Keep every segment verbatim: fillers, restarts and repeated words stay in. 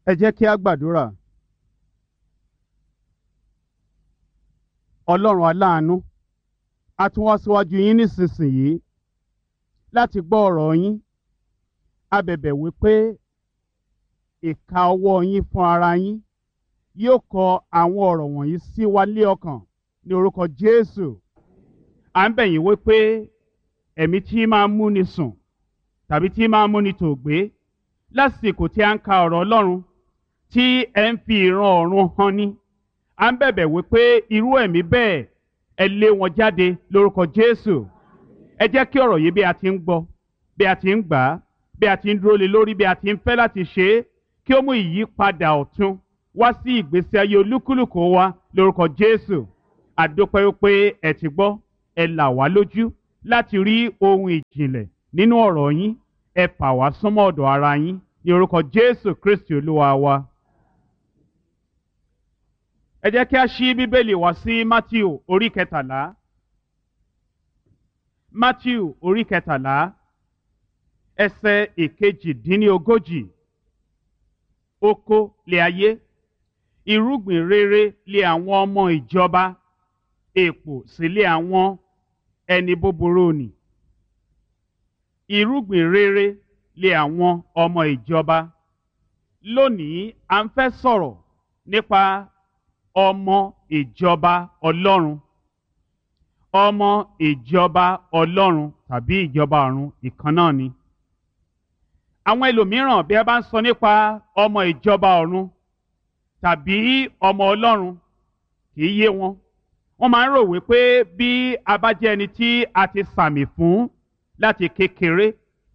Ẹ jẹ́ kí a gbàdúrà. Ọlọ́run aláàánú, a tún wá síwájú yín nísinsìnyí láti gbọ́ ọ̀rọ̀ yín. A bẹ̀bẹ̀ wípé ìka ọwọ́ yín fún ara yín yóò kọ àwọn ọ̀rọ̀ wọ̀nyí sí wa lé ọkàn ní orúkọ Jésù. À ń bẹ̀ yín wípé ẹ̀mí tí máa ń múni sùn tàbí tí máa ń múni tòògbé lásìkò tí a ń ka ọ̀rọ̀ Ọlọ́run tí ẹ ń fi ìran ọ̀run hàn ni. À ń bẹ̀bẹ̀ wípé irú ẹ̀mí bẹ́ẹ̀ ẹ lé wọn jáde lórúkọ Jésù. Ẹ jẹ́ kí ọ̀rọ̀ yìí bí a ti ń gbọ́, bí a ti ń gbà á, bí a ti ń dúró lé lórí, bí a ti ń fẹ́ láti ṣe é, kí ó mú ìyípadà ọ̀tun wá sí ìgbésí ayé olúkúlùkù wa lórúkọ Jésù. A dúpẹ́ wípé ẹ ti gbọ́, ẹ là wá lójú láti rí ohun ìjìnlẹ̀ nínú ọ̀rọ̀ yín. Ẹ fà wá súnmọ́ ọ̀dọ̀ ara yín ní orúkọ Jésù Kristi Olúwa wa. Ẹ jẹ́ kí a ṣí Bíbélì wá sí Mátíù orí kẹtàlá. Mátíù orí kẹtàlá ẹsẹ̀ ìkejìdínlógójì. Oko lé ayé, irúgbìn rere lé àwọn ọmọ ìjọba, èpò sì lé àwọn ẹni búburú nì. Irúgbìn rere lé àwọn ọmọ ìjọba. Lónìí à ń fẹ́ sọ̀rọ̀ nípa ọmọ ìjọba Ọlọ́run. Ọmọ ìjọba Ọlọ́run tàbí ìjọba ọ̀run ìkan náà ni. Àwọn ẹlòmíràn bí a bá ń sọ nípa ọmọ ìjọba ọ̀run tàbí ọmọ Ọlọ́run kì í yé wọn. Wọ́n máa ń rò wípé bí a bá jẹ́ ẹni tí a ti sàmì fún láti kékeré,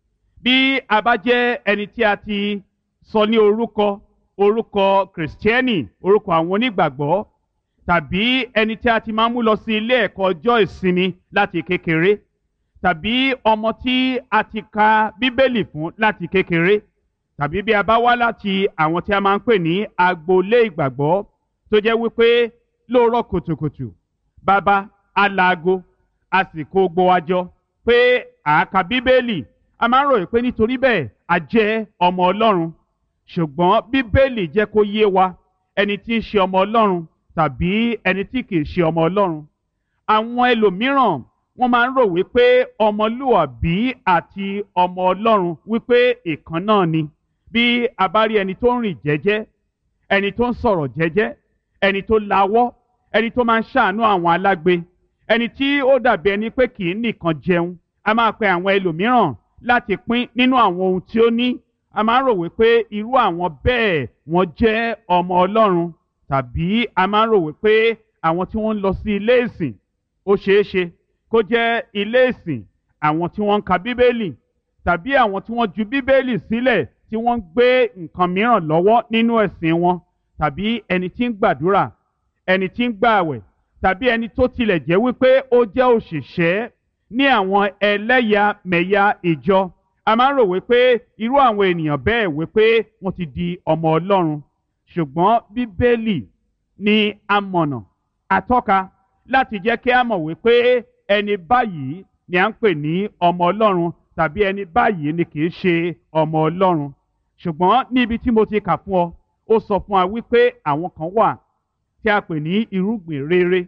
bí a bá jẹ́ ẹni tí a ti sọ ní orúkọ orúkọ kìrìsìtẹ́nì, orúkọ àwọn onígbàgbọ́, tàbí ẹni tí a ti máa ń mú lọ sí ilé ẹ̀kọ́ ọjọ́ ìsinmi láti kékeré, tàbí ọmọ tí a ti ka Bíbélì fún láti kékeré, tàbí bí a bá wá láti àwọn tí a máa ń pè ní agboolé ìgbàgbọ́ tó jẹ́ wípé lóòrọ̀ kùtùkùtù bàbá alaago a sì kó gbọ́ wa jọ pé àáka Bíbélì. A máa ń rò pé nítorí bẹ́ẹ̀ a jẹ́ ọmọ Ọlọ́run. Ṣùgbọ́n Bíbélì jẹ́ kó yé wa ẹni tí ń ṣe ọmọ Ọlọ́run tàbí ẹni tí kìí ṣe ọmọ Ọlọ́run. Àwọn ẹlòmíràn wọ́n máa ń rò wípé ọmọlúwàbí àti ọmọ Ọlọ́run wípé ìkan náà ni. Bí a bá rí ẹni tó ń rìn jẹ́jẹ́, ẹni tó ń sọ̀rọ̀ jẹ́jẹ́, ẹni tó lawọ́, ẹni tó máa ń ṣàánú àwọn alágbe, ẹni tí ó dàbí ẹni pé kìí nìkan jẹun, a máa pe àwọn ẹlòmíràn láti pín nínú àwọn ohun tí ó ní. A máa ń rò wípé irú àwọn bẹ́ẹ̀ wọ́n jẹ́ ọmọ Ọlọ́run, tàbí a máa ń rò wípé àwọn tí wọ́n ń lọ sí ilé ìsìn, ó ṣeé ṣe kó jẹ́ ilé ìsìn àwọn tí wọ́n ń ka Bíbélì, tàbí àwọn tí wọ́n ju Bíbélì sílẹ̀ tí wọ́n ń gbé nǹkan mìíràn lọ́wọ́ nínú ẹ̀sìn wọn, tàbí ẹni tí ń gbàdúrà, ẹni tí ń gbààwẹ̀, tàbí ẹni tó tilẹ̀ jẹ́ wípé ó jẹ́ òṣìṣẹ́ ní àwọn ẹlẹ́yàmẹ̀yà ìjọ. A máa ń rò wípé irú àwọn ènìyàn bẹ́ẹ̀ wípé wọ́n ti di ọmọ Ọlọ́run. Ṣùgbọ́n Bíbélì ní amọ̀nà atọ́ka láti jẹ́ kí a mọ̀ wípé ẹni báyìí ni à ń pè ní ọmọ Ọlọ́run tàbí ẹni báyìí ni kì í ṣe ọmọ Ọlọ́run. Ṣùgbọ́n níbi tí mo ti kà fún ọ, ó sọ fún wa wípé àwọn kan wà tí a pè ní irúgbìn rere.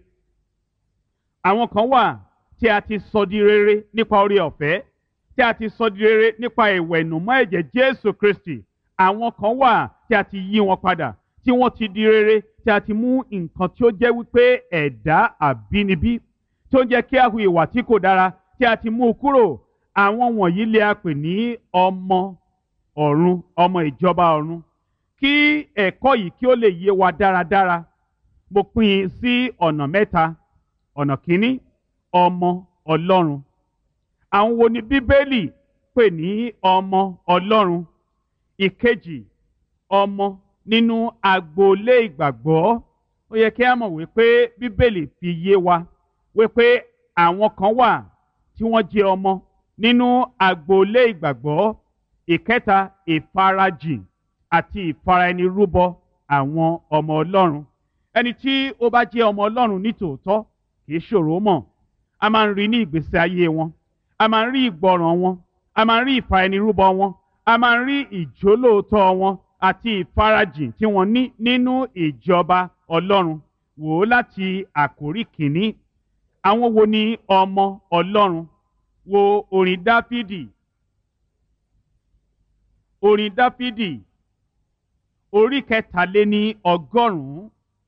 Àwọn kan wà tí a ti sọ di rere nípa oore ọ̀fẹ́, tí a ti sọ di rere nípa ìwẹ̀nùmọ́ ẹ̀jẹ̀ Jésù Kristi. Àwọn kan wà tí a ti yí wọn padà, tí wọ́n ti di rere, tí a ti mú nǹkan tí ó jẹ́ wípé ẹ̀dá àbínibí tí ó ń jẹ́ kí a hu ìwà tí kò dára, tí a ti mú u kúrò. Àwọn wọ̀nyí lè a pè ní ọmọ ọ̀run, ọmọ ìjọba ọ̀run. Kí ẹ̀kọ́ yìí kí ó lè yé wa dáradára, mo pín in sí ọ̀nà mẹ́ta. Ọ̀nà kìíní, ọmọ Ọlọ́run. Àwọn wo ni Bíbélì pè ní ọmọ Ọlọ́run? Ìkejì, ọmọ nínú agboolé ìgbàgbọ́. Ó yẹ kí a mọ̀ wípé Bíbélì fi yé wa wípé àwọn kan wà tí wọ́n jẹ́ ọmọ nínú agboolé ìgbàgbọ́. Ìkẹta, ìfarajìn àti ìfaraẹnirúbọ àwọn ọmọ Ọlọ́run. Ẹni tí ó bá jẹ́ ọmọ Ọlọ́run ní tòótọ́ kì í ṣòro mọ̀. A máa ń rí ní ìgbésí ayé wọn, a máa ń rí ìgbọràn wọn, a máa ń rí ìfaraẹnirúbọ wọn, a máa ń rí ìjólóòtọ́ wọn, àti ìfarajìn tí wọ́n ní nínú ìjọba Ọlọ́run. Wò ó láti àkórí kìíní, àwọn wo ni ọmọ Ọlọ́run? Wo orin Dáfídì, orin Dáfídì orí kẹtàléní ọgọ́rùn-ún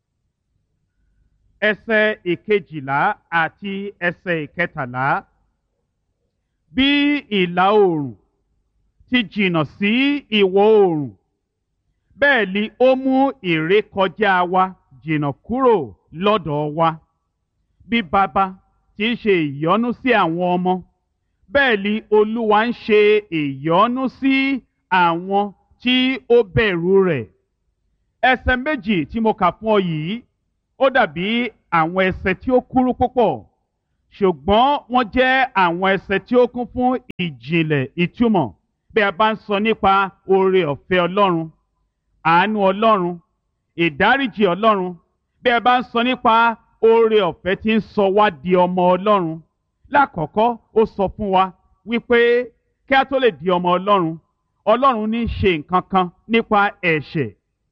ẹsẹ̀ ìkejìlá àti ẹsẹ̀ ìkẹtàlá. Bí ìlà oòrùn ti jìnnà sí ìwọ̀ oòrùn, bẹ́ẹ̀ ni ó mú ìrékọjá wa jìnnà kúrò lọ́dọ̀ wa. Bí baba ti ń ṣe ìyọ́nú sí àwọn ọmọ, bẹ́ẹ̀ ni Olúwa ń ṣe ìyọ́nú sí àwọn tí ó bẹ̀rù rẹ̀. Ẹsẹ̀ méjì tí mo kà fún ọ yìí, ó dàbí àwọn ẹsẹ̀ tí ó kúrú púpọ̀, ṣùgbọ́n wọ́n jẹ́ àwọn ẹsẹ̀ tí ó kún fún ìjìnlẹ̀ ìtumọ̀. Bí a bá ń sọ nípa oore ọ̀fẹ́ Ọlọ́run, àánú Ọlọ́run, ìdáríjì Ọlọ́run, bí a bá ń sọ nípa oore ọ̀fẹ́ tí ń sọ wá di ọmọ Ọlọ́run. Lákọ̀ọ́kọ́ ó sọ fún wa wípé kí a tó lè di ọmọ Ọlọ́run, Ọlọ́run ní ṣe nǹkan kan nípa ẹ̀ṣẹ̀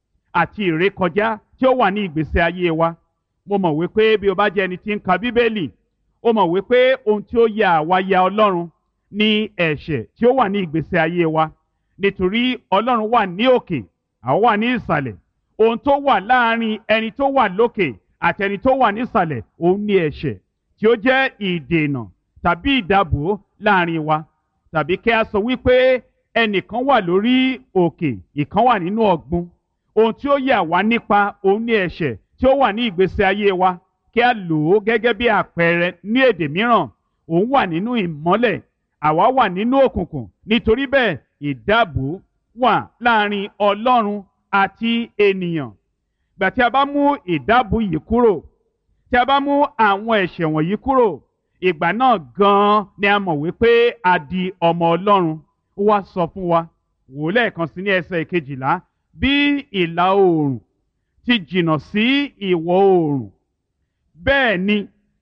àti ìrékọjá tí ó wà ní ìgbésí ayé wa. Mo mọ̀ wípé bí o bá jẹ́ ẹni tí ń ka Bíbélì, ó mọ̀ wípé ohun tí ó ya àwa ya Ọlọ́run ní ẹ̀ṣẹ̀ tí ó wà ní ìgbésí ayé wa. Nítorí Ọlọ́run wà ní òkè, àwa wà ní ìsàlẹ̀. Ohun tó wà láàrin ẹni tó wà lókè àti ẹni tó wà nísàlẹ̀, òun ní ẹ̀ṣẹ̀ tí ó jẹ́ ìdènà tàbí ìdàbò láàrin wa. Tàbí kí a sọ wípé ẹnìkan wà lórí òkè, ìkan wà nínú ọ̀gbun. Ohun tí ó yà wá nípa òun ní ẹ̀ṣẹ̀ tí ó wà ní ìgbésí ayé wa. Kí a lò ó gẹ́gẹ́ bí àpẹẹrẹ ní èdè mìíràn, òun wà nínú ìmọ́lẹ̀, àwa wà nínú òkùnkùn. Nítorí bẹ́ẹ̀ ìdàbò wà láàrin Ọlọ́run àti ènìyàn. Gbà tí a bá mú ìdàbò yìí kúrò, tí a bá mú àwọn ẹ̀ṣẹ̀ wọ̀nyí kúrò, ìgbà náà gan-an ni a mọ̀ wípé a di ọmọ Ọlọ́run. Ó wá sọ fún wa, wò ó lẹ́ẹ̀kan sí ní ẹsẹ̀ ìkejìlá, bí ìlà oòrùn ti jìnnà sí ìwọ̀ oòrùn, bẹ́ẹ̀ ni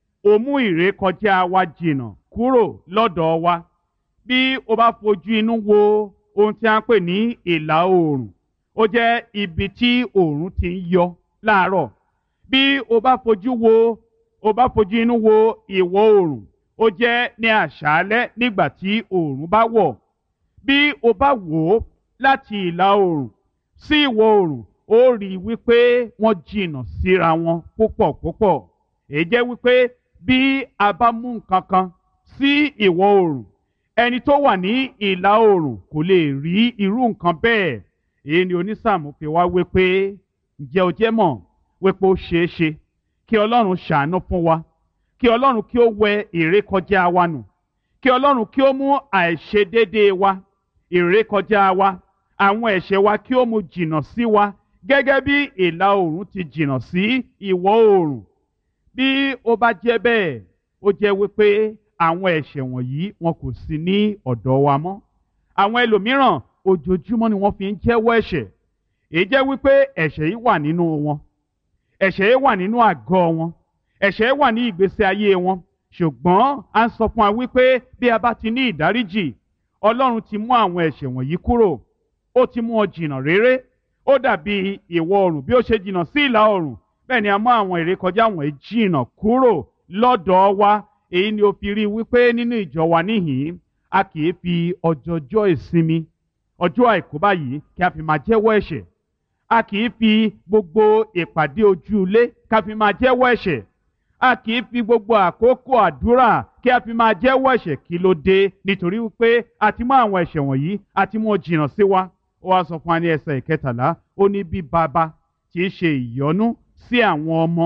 ó mú ìrékọjá wa jìnnà kúrò lọ́dọ̀ wa. Bí o bá fojú inú wo ohun tí a ń pè ní ìlà oòrùn, ó jẹ́ ibi tí oòrùn ti ń yọ láàárọ̀. Bí o bá fojú wo o bá fojú inú wo ìwọ̀ oòrùn, ó jẹ́ ní àṣálẹ́ nígbà tí oòrùn bá wọ̀. Bí o bá wò ó láti ìlà oòrùn sí ìwọ̀ oòrùn, ó rí wípé wọ́n jìnnà síra wọn púpọ̀ púpọ̀. Èyí jẹ́ wípé bí a bá mú nǹkan kan sí ìwọ̀ oòrùn, ẹni tó wà ní ìlà oòrùn kò lè rí irú nǹkan bẹ́ẹ̀. Èyí ni onísáàmù fi wá wípé, ǹjẹ́ o jẹ́ mọ̀ wípé ó ṣeé ṣe kí Ọlọ́run ṣàánú fún wa, kí Ọlọ́run kí ó wẹ ìrékọjá wa nù, kí Ọlọ́run kí ó mú àìṣedéédéé wa, ìrékọjá wa, àwọn ẹ̀ṣẹ̀ wa kí ó mú jìnnà sí wa gẹ́gẹ́ bí ìlà oòrùn ti jìnnà sí ìwọ̀ oòrùn. Bí ó bá jẹ́ bẹ́ẹ̀, ó jẹ́ wípé àwọn ẹ̀ṣẹ̀ wọ̀nyí wọn kò sí ní ọ̀dọ̀ wa mọ́. Àwọn ẹlòmíràn ojoojúmọ́ ni wọ́n fi ń jẹ́wọ́ ẹ̀ṣẹ̀. Èyí jẹ́ wípé ẹ̀ṣẹ̀ yìí wà nínú wọn, ẹ̀ṣẹ̀ yìí wà nínú àgọ́ wọn, ẹ̀ṣẹ̀ yìí wà ní ìgbésí ayé wọn. Ṣùgbọ́n a ń sọ fún wa wípé bí a bá ti ní ìdáríjì, Ọlọ́run ti mú àwọn ẹ̀ṣẹ̀ wọ̀nyí kúrò, ó ti mú ọ jìnnà réré. Ó dàbí ìwọ̀ oòrùn bí ó ṣe jìnnà sí ìlà oòrùn, bẹ́ẹ̀ ni a mú àwọn ìrékọjá wọ̀nyí jìnnà kúrò lọ́dọ̀ wa. Èyí ni ó fi rí wípé nínú ìjọ wa níhìn-ín, a kì í fi ọjọ́jọ́ ìsinmi, ọjọ́ àìkú báyìí kí a fi máa jẹ́wọ́ ẹ̀ṣẹ̀. A kì í fi gbogbo ìpàdé ojú ilé ká fi máa jẹ́wọ́ ẹ̀ṣẹ̀. A kì í fi gbogbo àkókò àdúrà kí a fi máa jẹ́wọ́ ẹ̀ṣẹ̀. Kí ló dé? Nítorí wípé a ti mú àwọn ẹ̀ṣẹ̀ wọ̀nyí, a ti mú ọ jìnnà sí wa. Ó wá sọ fún wa ní ẹsẹ̀ ìkẹtàlá, ó ní bí baba tí ń ṣe ìyọ́nú sí àwọn ọmọ,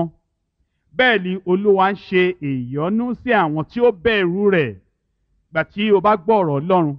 bẹ́ẹ̀ ni Olúwa ń ṣe ìyọ́nú sí àwọn tí ó bẹ̀rù rẹ̀. Gbà tí o bá gbọ́ ọ̀rọ̀ Ọlọ́run,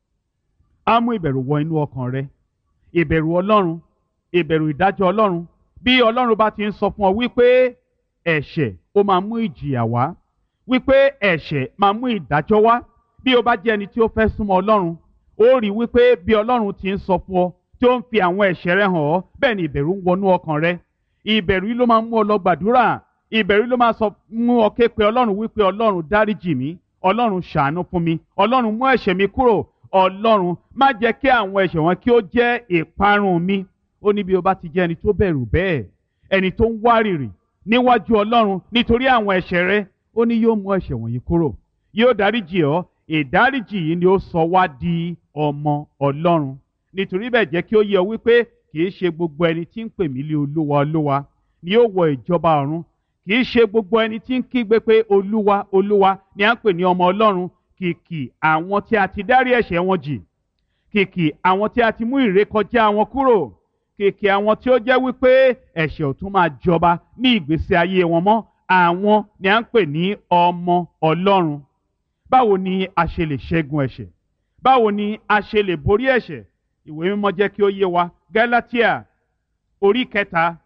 á mú ìbẹ̀rù wọ inú ọkàn rẹ. Ìbẹ̀rù Ọlọ́run, ìbẹ̀rù ìdájọ́ Ọlọ́run. Bí Ọlọ́run bá ti ń sọ fún ọ wípé ẹ̀ṣẹ̀ ó máa mú ìjìyà wá, wípé ẹ̀ṣẹ̀ máa mú ìdájọ́ wá. Bí o bá jẹ́ ẹni tí ó fẹ́ súnmọ́ Ọlọ́run, ó rí wípé bí Ọlọ́run ti ń sọ fún ọ, tí ó ń fi àwọn ẹ̀ṣẹ̀ rẹ̀ hàn ọ́, bẹ́ẹ̀ ni ìbẹ̀rù ń wọnú ọkàn rẹ. Ìbẹ̀rù yìí ló máa mú ọ lọ gbàdúrà. Ìbẹ̀rù yìí ló máa sọ mú ọ ké pe Ọlọ́run wípé Ọlọ́run dáríjì mí, Ọlọ́run ṣàánú fún mi, Ọlọ́run mú ẹ̀ṣẹ̀ mi kúrò, Ọlọ́run, má jẹ́ kí àwọn ẹ̀ṣẹ̀ wọn kí ó jẹ́ ìparun mi. Ó ní bí o bá ti jẹ́ ẹni tó bẹ̀rù bẹ́ẹ̀, ẹni tó ń wárìrì níwájú Ọlọ́run nítorí àwọn ẹ̀ṣẹ̀ rẹ, ó ní yóò mú ẹ̀ṣẹ̀ wọ̀nyí kúrò, yóò dáríjì ọ́. Ìdáríjì yìí ni ó sọ wá di ọmọ Ọlọ́run. Nítorí bẹ́ẹ̀ jẹ́ kí ó yé ọ wípé kì í ṣe gbogbo ẹni tí ń pè mí lé Olúwa Olúwa ni yóò wọ ìjọba ọ̀run. Kì í ṣe gbogbo ẹni tí ń kígbe pé Olúwa Olúwa ni à ń pè ní ọmọ Ọlọ́run. Kìkì àwọn tí a ti dárí ẹ̀ṣẹ̀ wọn jì, kìkì àwọn tí a ti mú ìrékọjá wọn kúrò, kìkì àwọn tí ó jẹ́ wípé ẹ̀ṣẹ̀ ò tún máa jọba ní ìgbésí ayé wọn mọ́, àwọn ni à ń pè ní ọmọ Ọlọ́run. Báwo ni a ṣe lè ṣẹ́gun ẹ̀ṣẹ̀? Báwo ni a ṣe lè borí ẹ̀ṣẹ̀? Ìwé mímọ́ jẹ́ kí ó yé wa. Gálátíà orí kẹta,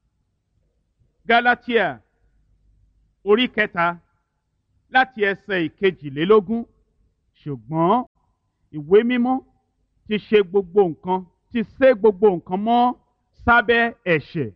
Gálátíà orí kẹta láti ẹsẹ̀ ìkejìlélógún. Ṣùgbọ́n ìwé mímọ́ ti ṣe gbogbo nǹkan, ti sé gbogbo nǹkan mọ́ sábẹ́ ẹ̀ṣẹ̀,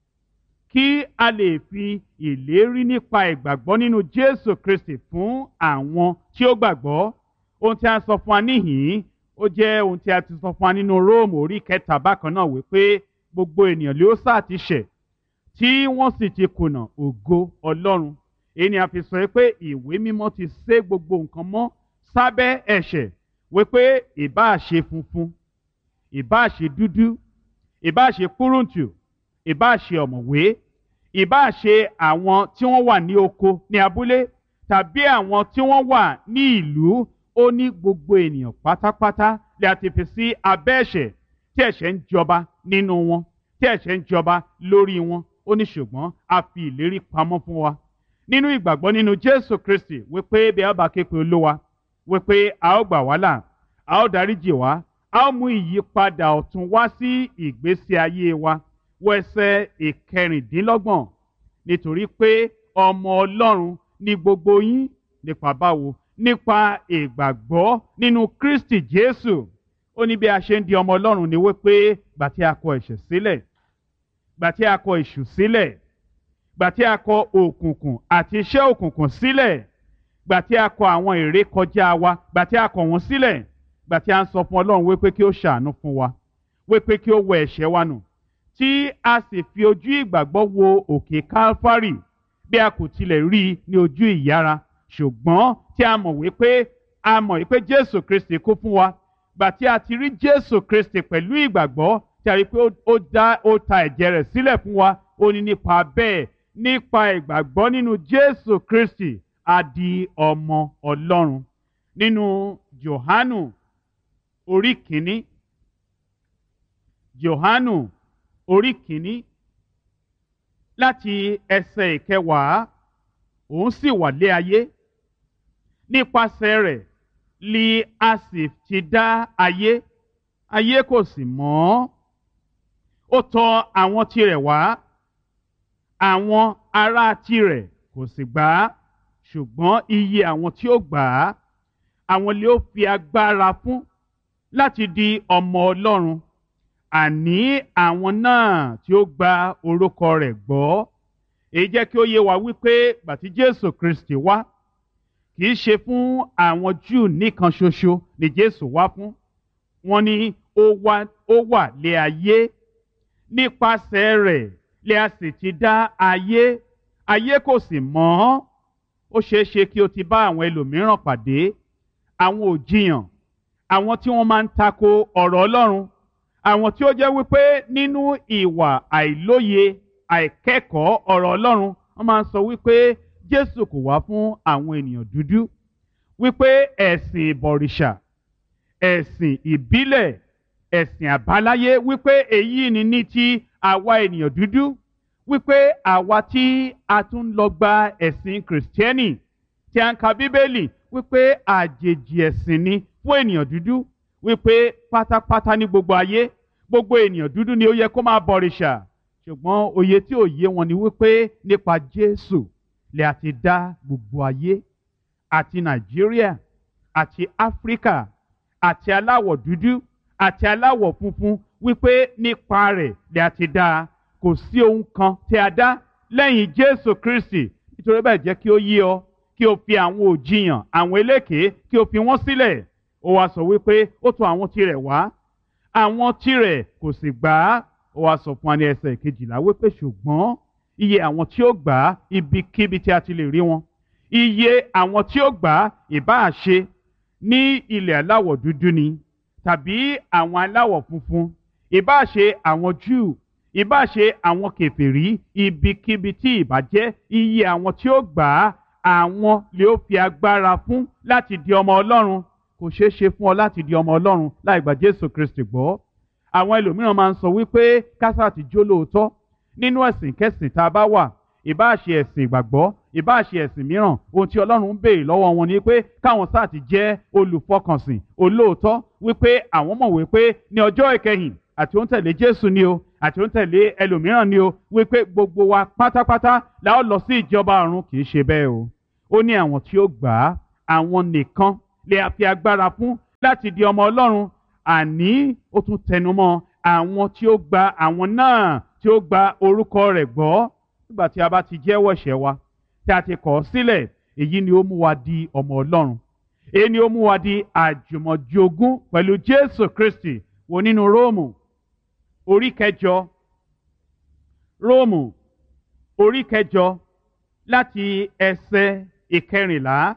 kí a lè fi ìlérí nípa ìgbàgbọ́ nínú Jésù Kristi fún àwọn tí ó gbàgbọ́. Ohun tí a sọ fún wa níhìn-ín, ó jẹ́ ohun tí a ti sọ fún wa nínú Róòmù orí kẹta bákan náà, wípé gbogbo ènìyàn ló sá ti ṣẹ̀ tí wọ́n sì ti kùnà ògo Ọlọ́run. Èyí ni a fi sọ pé ìwé mímọ́ ti sé gbogbo nǹkan mọ́ sábẹ́ ẹ̀ṣẹ̀, wípé ìbáà ṣe funfun, ìbáà ṣe dúdú, ìbáà ṣe kúrúǹtù, ìbáà ṣe ọ̀mọ̀wé, ìbáà ṣe àwọn tí wọ́n wà ní oko ní abúlé tàbí àwọn tí wọ́n wà ní ìlú, ó ní gbogbo ènìyàn pátápátá lè àti fi sí abẹ́ ẹ̀ṣẹ̀, tí ẹ̀ṣẹ̀ ń jọba nínú wọn, tí ẹ̀ṣẹ̀ ń jọba lórí wọn. Ó ní ṣùgbọ́n a fi ìlérí pamọ́ fún wa nínú ìgbàgbọ́ nínú Jésù Kristi, wípé bí a bá ké pe Olúwa, wípé a ó gbà wá là, a ó dáríjì wá, a ó mú ìyípadà ọ̀tun wá sí ìgbésí ayé wa. Wo ẹsẹ̀ ìkẹrìndínlọ́gbọ̀n. Nítorí pé ọmọ Ọlọ́run ni gbogbo yín, nípa báwo? Nípa ìgbàgbọ́ nínú Kristi Jésù. Ó ní bí a ṣe ń di ọmọ Ọlọ́run ni wípé gbà tí a kọ ẹ̀ṣẹ̀ sílẹ̀, gbà tí a kọ èṣù sílẹ̀, gbà tí a kọ òkùnkùn àti iṣẹ́ òkùnkùn sílẹ̀, gbà tí a kọ àwọn ìrékọjá wa, gbà tí a kọ wọ́n sílẹ̀, gbà tí a ń sọ fún Ọlọ́run wípé kí ó ṣàánú fún wa, wípé kí ó wẹ ẹ̀ṣẹ̀ wa nù, tí a sì fi ojú ìgbàgbọ́ wo òkè Kálfárì, bí a kò tilẹ̀ rí i ní ojú ìyára, ṣùgbọ́n tí a mọ̀ wípé a mọ̀ wípé Jésù Kristi kú fún wa. Gbà tí a ti rí Jésù Kristi pẹ̀lú ìgbàgbọ́, tí a rí pé ó dá ó ta ẹ̀jẹ̀ rẹ̀ sílẹ̀ fún wa, ó ní nípa bẹ́ẹ̀, nípa ìgbàgbọ́ nínú Jésù Kristi, a di ọmọ Ọlọ́run. Nínú Jòhánù orí kìíní, Jòhánù orí kìíní láti ẹsẹ̀ ìkẹwàá. Òun sì wà lé ayé, nípasẹ̀ rẹ̀ li a sì ti dá ayé, ayé kò sì mọ̀. Ó tọ̀ àwọn tirẹ̀ wá, àwọn ará tirẹ̀ kò sì gbà á. Ṣùgbọ́n iye àwọn tí ó gbà á, àwọn lè ó fi agbára fún láti di ọmọ Ọlọ́run, àní àwọn náà tí ó gba orúkọ rẹ̀ gbọ́. Èyí jẹ́ kí ó yé wa wípé gbà tí Jésù Kristi wá, kì í ṣe fún àwọn Júù nìkan ṣoṣo ni Jésù wá fún. Wọ́n ní ó wá ó wà lé ayé, nípasẹ̀ rẹ̀ lè a sì ti dá ayé, ayé kò sì mọ̀ ọ́n. Ó ṣeé ṣe kí o ti bá àwọn ẹlòmíràn pàdé, àwọn òjìyàn, àwọn tí wọ́n máa ń tako ọ̀rọ̀ Ọlọ́run, àwọn tí ó jẹ́ wípé nínú ìwà àìlóye, àìkẹ́kọ̀ọ́ ọ̀rọ̀ Ọlọ́run, wọ́n máa ń sọ wípé Jésù kò wá fún àwọn ènìyàn dúdú, wípé ẹ̀sìn ìbọ̀rìṣà, ẹ̀sìn ìbílẹ̀, ẹ̀sìn àbáláyé, wípé èyí ni ní ti àwa ènìyàn dúdú, wípé àwa tí a tún lọ gba ẹ̀sìn Kìrìsìtẹ́nì, tí a ń ka Bíbélì, wípé àjèjì ẹ̀sìn ni fún ènìyàn dúdú, wípé pátápátá ní gbogbo ayé, gbogbo ènìyàn dúdú ni ó yẹ kó máa bọ̀rìṣà. Ṣùgbọ́n òye tí ò yé wọn ni wípé nípa Jésù lè àti dá gbogbo ayé, àti Nàìjíríà, àti Áfíríkà, àti aláwọ̀ dúdú, àti aláwọ̀ funfun, wípé nípa rẹ̀ lè àti dá. Kò sí ohun kan tí a dá lẹ́yìn Jésù Kristi. Nítorí bẹ́ẹ̀ jẹ́ kí ó yé ọ, kí o fi àwọn òjìyàn, àwọn eléké, kí o fi wọ́n sílẹ̀. ó wá sọ wípé ó tọ̀ àwọn tirẹ̀ wá, àwọn tirẹ̀ kò sì gbà á. Ó wá sọ fún wa ní ẹsẹ̀ kejìlá wípé ṣùgbọ́n iye àwọn tí ó gbà á ibikíbi tí a ti lè rí wọn, iye àwọn tí ó gbà á ìbáà ṣe ní ilẹ̀ aláwọ̀ dúdú ni tàbí àwọn aláwọ̀ funfun, ìbáà ṣe àwọn Júù, ìbáà ṣe àwọn kèfèrí, ibikíbi tí ìbá jẹ́, iye àwọn tí ó gbà á àwọn lè ó fi agbára fún láti di ọmọ Ọlọ́run. Kò ṣeé ṣe fún ọ láti di ọmọ Ọlọ́run láì gba Jésù Kristi gbọ́. Àwọn ẹlòmíràn máa ń sọ wípé kásá ti jó lóòótọ́ nínú ẹ̀sìn kẹ́sìn tá a bá wà, ìbáà ṣe ẹ̀sìn ìgbàgbọ́, ìbáà ṣe ẹ̀sìn mìíràn, ohun tí Ọlọ́run ń béèrè lọ́wọ́ wọn ni pé káwọn sáà ti jẹ́ olùfọkànsìn olóòótọ́, wípé àwọn mọ̀ wípé ní ọjọ́ ìkẹyìn àti ó ń tẹ̀lé Jésù ni o àti ó ń tẹ̀lé ẹlòmíràn ni o, wípé gbogbo wa pátápátá la ó lọ sí ìjọba ọ̀run. Kì í ṣe bẹ́ẹ̀ o. Ó ní àwọn tí ó gbà á àwọn nìkan lè fi agbára fún láti di ọmọ Ọlọ́run. Àní ó tún tẹnumọ́ àwọn tí ó gba àwọn náà tí ó gba orúkọ rẹ̀ gbọ́. Nígbà tí a bá ti jẹ́wọ́ ẹ̀ṣẹ̀ wa tí a ti kọ̀ ọ́ sílẹ̀, èyí ni ó mú wa di ọmọ Ọlọ́run. Èyí ni ó mú wa di àjùmọ̀jogún pẹ̀lú Jésù Kristi. Wo nínú Róòmù orí kẹjọ, Róòmù orí kẹjọ láti ẹsẹ̀ ìkẹrìnlá.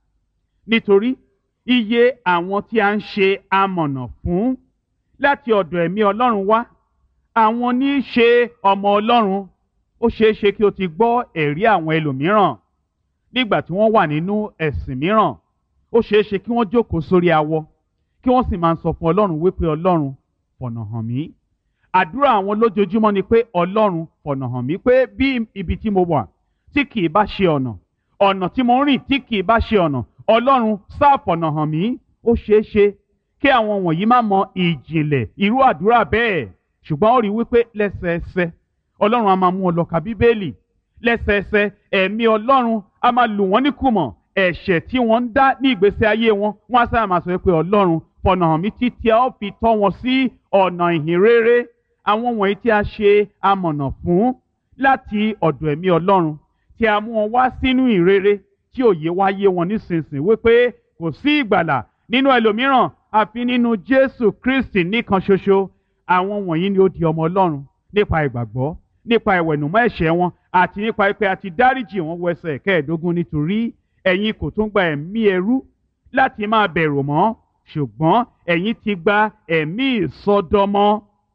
Nítorí iye àwọn tí a ń ṣe amọ̀nà fún láti ọ̀dọ̀ ẹ̀mí Ọlọ́run wá, àwọn ní í ṣe ọmọ Ọlọ́run. Ó ṣeé ṣe kí o ti gbọ́ ẹ̀rí àwọn ẹlòmíràn nígbà tí wọ́n wà nínú ẹ̀sìn mìíràn. Ó ṣeé ṣe kí wọ́n jókòó sórí awọ kí wọ́n sì máa sọ fún Ọlọ́run wípé Ọlọ́run fọ̀nà hàn mí. Àdúrà àwọn lójoojúmọ́ ni pé Ọlọ́run fọ̀nà hàn mí, pé bí ibi tí mo wà tí kì í bá ṣe ọ̀nà, ọ̀nà tí mo ń rìn tí kì í bá ṣe ọ̀nà, Ọlọ́run sáà fọ̀nà hàn mí. Ó ṣeé ṣe kí àwọn wọ̀nyí má mọ ìjìnlẹ̀ irú àdúrà bẹ́ẹ̀, ṣùgbọ́n ó rí wípé lẹ́sẹẹsẹ Ọlọ́run á máa mú ọ lọ ka Bíbélì. Lẹ́sẹẹsẹ ẹ̀mí Ọlọ́run á máa lù wọ́n níkùmọ̀ ẹ̀ṣẹ̀ tí wọ́n ń dá ní ìgbésí ayé wọn. Wọ́n á sáà máa sọ pé Ọlọ́run fọ̀nà hàn mí títí a ó fi tọ́ wọn sí ọ̀nà ìhìn rere. Àwọn wọ̀nyí tí a ṣe amọ̀nà fún láti ọ̀dọ̀ ẹ̀mí Ọlọ́run, tí a mú wọn wá sínú ìrere, tí òye wá yé wọn nísinsìnyí wípé kò sí ìgbàlà nínú ẹlòmíràn àfi nínú Jésù Kristi nìkan ṣoṣo. Àwọn wọ̀nyí ni ó di ọmọ Ọlọ́run nípa ìgbàgbọ́, nípa ìwẹ̀nùmọ́ ẹ̀ṣẹ̀ wọn àti nípa pé a ti dáríjì wọn. Wọ ẹsẹ̀ kẹẹ̀ẹ́dógún. Nítorí ẹ̀yin kò tún gba ẹ̀mí ẹrú láti máa bẹ̀rù mọ́, ṣùgbọ́n ẹ̀yin ti gba ẹ̀mí ìsọdọmọ.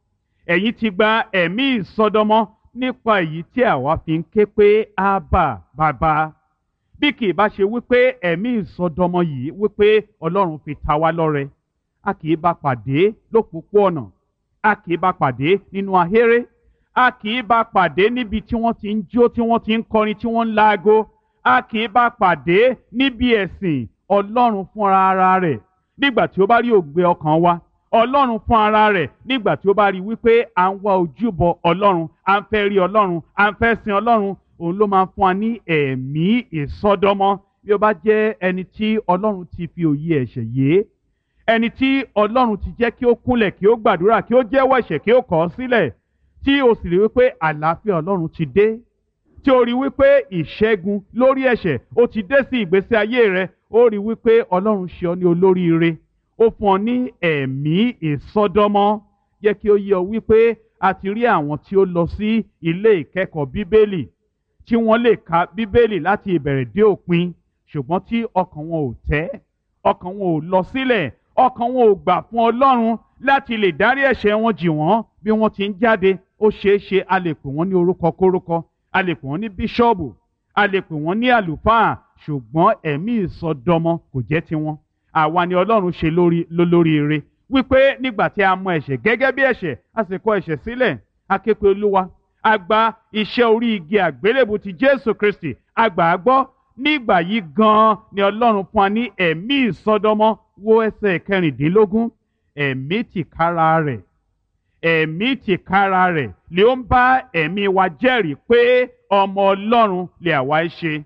Ẹ̀yin ti gba ẹ̀mí ìsọdọmọ nípa èyí tí àwa fi ń ké pé Ábà Bàbá. Bí kì í bá ṣe wípé ẹ̀mí ìsọdọmọ yìí wípé Ọlọ́run fi ta wá lọ́rẹ, a kì í bá pàdé lópòpóọ̀nà, a kì í bá pàdé nínú ahéré, a kì í bá pàdé níbi tí wọ́n ti ń jó, tí wọ́n ti ń kọrin, tí wọ́n ń laago, a kì í bá pàdé níbi ẹ̀sìn. Ọlọ́run fúnra ara rẹ̀ nígbà tí ó bá rí òǹgbẹ ọkàn wa, Ọlọ́run fún ara rẹ̀ nígbà tí ó bá rí wípé à ń wá ojúbọ Ọlọ́run, à ń fẹ́ rí Ọlọ́run, à ń fẹ́ sin Ọlọ́run, òun ló máa ń fún wa ní ẹ̀mí ìsọdọmọ. Bí ó bá jẹ́ ẹni tí Ọlọ́run ti fi òye ẹ̀ṣẹ̀ yé, ẹni tí Ọlọ́run ti jẹ́ kí ó kúnlẹ̀, kí ó gbàdúrà, kí ó jẹ́wọ́ ẹ̀ṣẹ̀, kí ó kọ̀ ọ́ sílẹ̀, tí o sì rí wípé àlàáfíà Ọlọ́run ti dé, tí o rí wípé ìṣẹ́gun lórí ẹ̀ṣẹ̀ ó ti dé sí ìgbésí ayé rẹ, ó rí wípé Ọlọ́run ṣe ọ ní olóríire, ó fún ọ ní ẹ̀mí ìsọdọmọ. Jẹ́ kí ó yé ọ wípé a ti rí àwọn tí ó lọ sí ilé ìkẹ́kọ̀ọ́ Bíbélì, tí wọ́n lè ka Bíbélì láti ìbẹ̀rẹ̀ dé òpin, ṣùgbọ́n tí ọkàn wọn ò tẹ́, ọkàn wọn ò lọ sílẹ̀, ọkàn wọn ò gbà fún Ọlọ́run láti lè dárí ẹ̀ṣẹ̀ wọn jì wọ́n. Bí wọ́n ti ń jáde, ó ṣeé ṣe a lè pè wọ́n ní orúkọ kórúkọ, a lè pè wọ́n ní bíṣọ́ọ̀bù, a lè pè wọ́n ní àlùfáà, ṣùgbọ́n ẹ̀mí ìsọdọmọ kò jẹ́ tiwọn. Àwa ni Ọlọ́run ṣe lórí lólóríire wípé nígbà tí a mọ ẹ̀ṣẹ̀ gẹ́gẹ́ bí ẹ̀ṣẹ̀, a sì kọ̀ ẹ̀ṣẹ̀ sílẹ̀, a ké pe Olúwa, a gba iṣẹ́ orí igi àgbélébù ti Jésù Kristi, a gbà á gbọ́. Nígbà yìí gan-an ni Ọlọ́run fún wa ní ẹ̀mí ìsọdọmọ. Wo ẹsẹ̀ kẹrìndínlógún. Ẹ̀mí tìkára rẹ̀, ẹ̀mí tìkára rẹ̀ lè ó ń bá ẹ̀mí wa jẹ́rìí pé ọmọ Ọlọ́run lè àwa ṣe.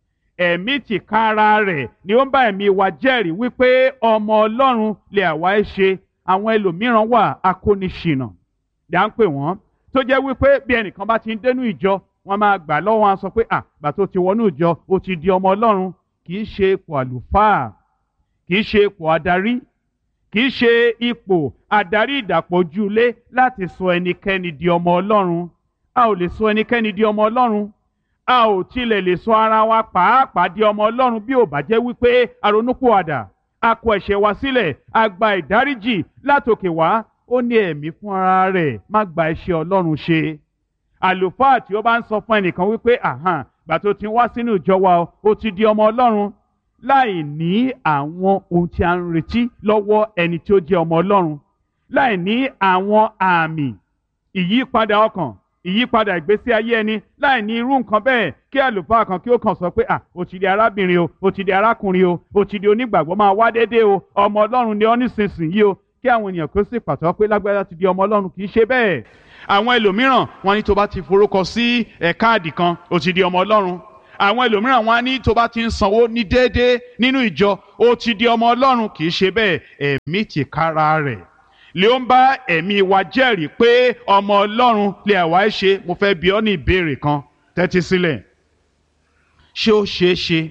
Ẹ̀mí tìkára rẹ̀ ni ó ń bá ẹ̀mí wa jẹ́rìí wípé ọmọ Ọlọ́run lè àwa ṣe. Àwọn ẹlòmíràn wà akóniṣìnà ni à ń pè wọ́n, tó jẹ́ wípé bí ẹnìkan bá ti ń dénú ìjọ, wọ́n máa gbà lọ́wọ́ wọn sọ pé à gbà tó ti wọnú ìjọ ó ti di ọmọ Ọlọ́run. Kì í ṣe ipò àlùfáà, kì í ṣe ipò adarí, kì í ṣe ipò adarí ìdàpọ̀jùlé láti sọ ẹnikẹ́ni di ọmọ Ọlọ́run. A ò lè sọ ẹnikẹ́ni di ọmọ Ọlọ́run. A ò tilẹ̀ lè sọ ara wa pàápàá di ọmọ Ọlọ́run bí ò bá jẹ́ wípé a ronúpìwàdà, a kọ ẹ̀ṣẹ̀ wa sílẹ̀, a gba ìdáríjì látòkè wá. Ó ní ẹ̀mí fún ara rẹ̀ má gba iṣẹ́ Ọlọ́run ṣe. Àlùfáà tí ó bá ń sọ fún ẹnìkan wípé àhàn gbà tó ti wá sínú ìjọ wa ó ti di ọmọ Ọlọ́run, láì ní àwọn ohun tí a ń retí lọ́wọ́ ẹni tí ó jẹ́ ọmọ Ọlọ́run, láì ní àwọn àmì ìyípadà ọkàn, ìyípadà ìgbésí ayé ẹni, láì ní irú nǹkan bẹ́ẹ̀, kí àlùfáà kan kí ó kàn sọ pé à ó ti di arábìnrin o, ó ti di arákùnrin o, ó ti di onígbàgbọ́, máa wá déédéé o, ọmọ Ọlọ́run ni ọ́ nísinsìnyí o, kí àwọn ènìyàn kó sì pàtó pé lágbájá ti di ọmọ Ọlọ́run. Kì í ṣe bẹ́ẹ̀. Àwọn ẹlòmíràn wọn ní tó bá ti forúkọ sí ẹ̀ káàdì kan ó ti di ọmọ Ọlọ́run. Àwọn ẹlòmíràn wọn á ní tó bá ti ń sanwó ní déédéé nínú ìjọ ó ti di ọmọ Ọlọ́run. Kì í ṣe bẹ́ẹ̀. Ẹ̀mí tìkára rẹ̀ lè ó ń bá ẹ̀mí wa jẹ́rìí pé ọmọ Ọlọ́run lè àwa ẹ̀ ṣe. Mo fẹ́ bi ọ́ ní ìbéèrè kan, tẹ́tí sílẹ̀. Ṣé ó ṣeé ṣe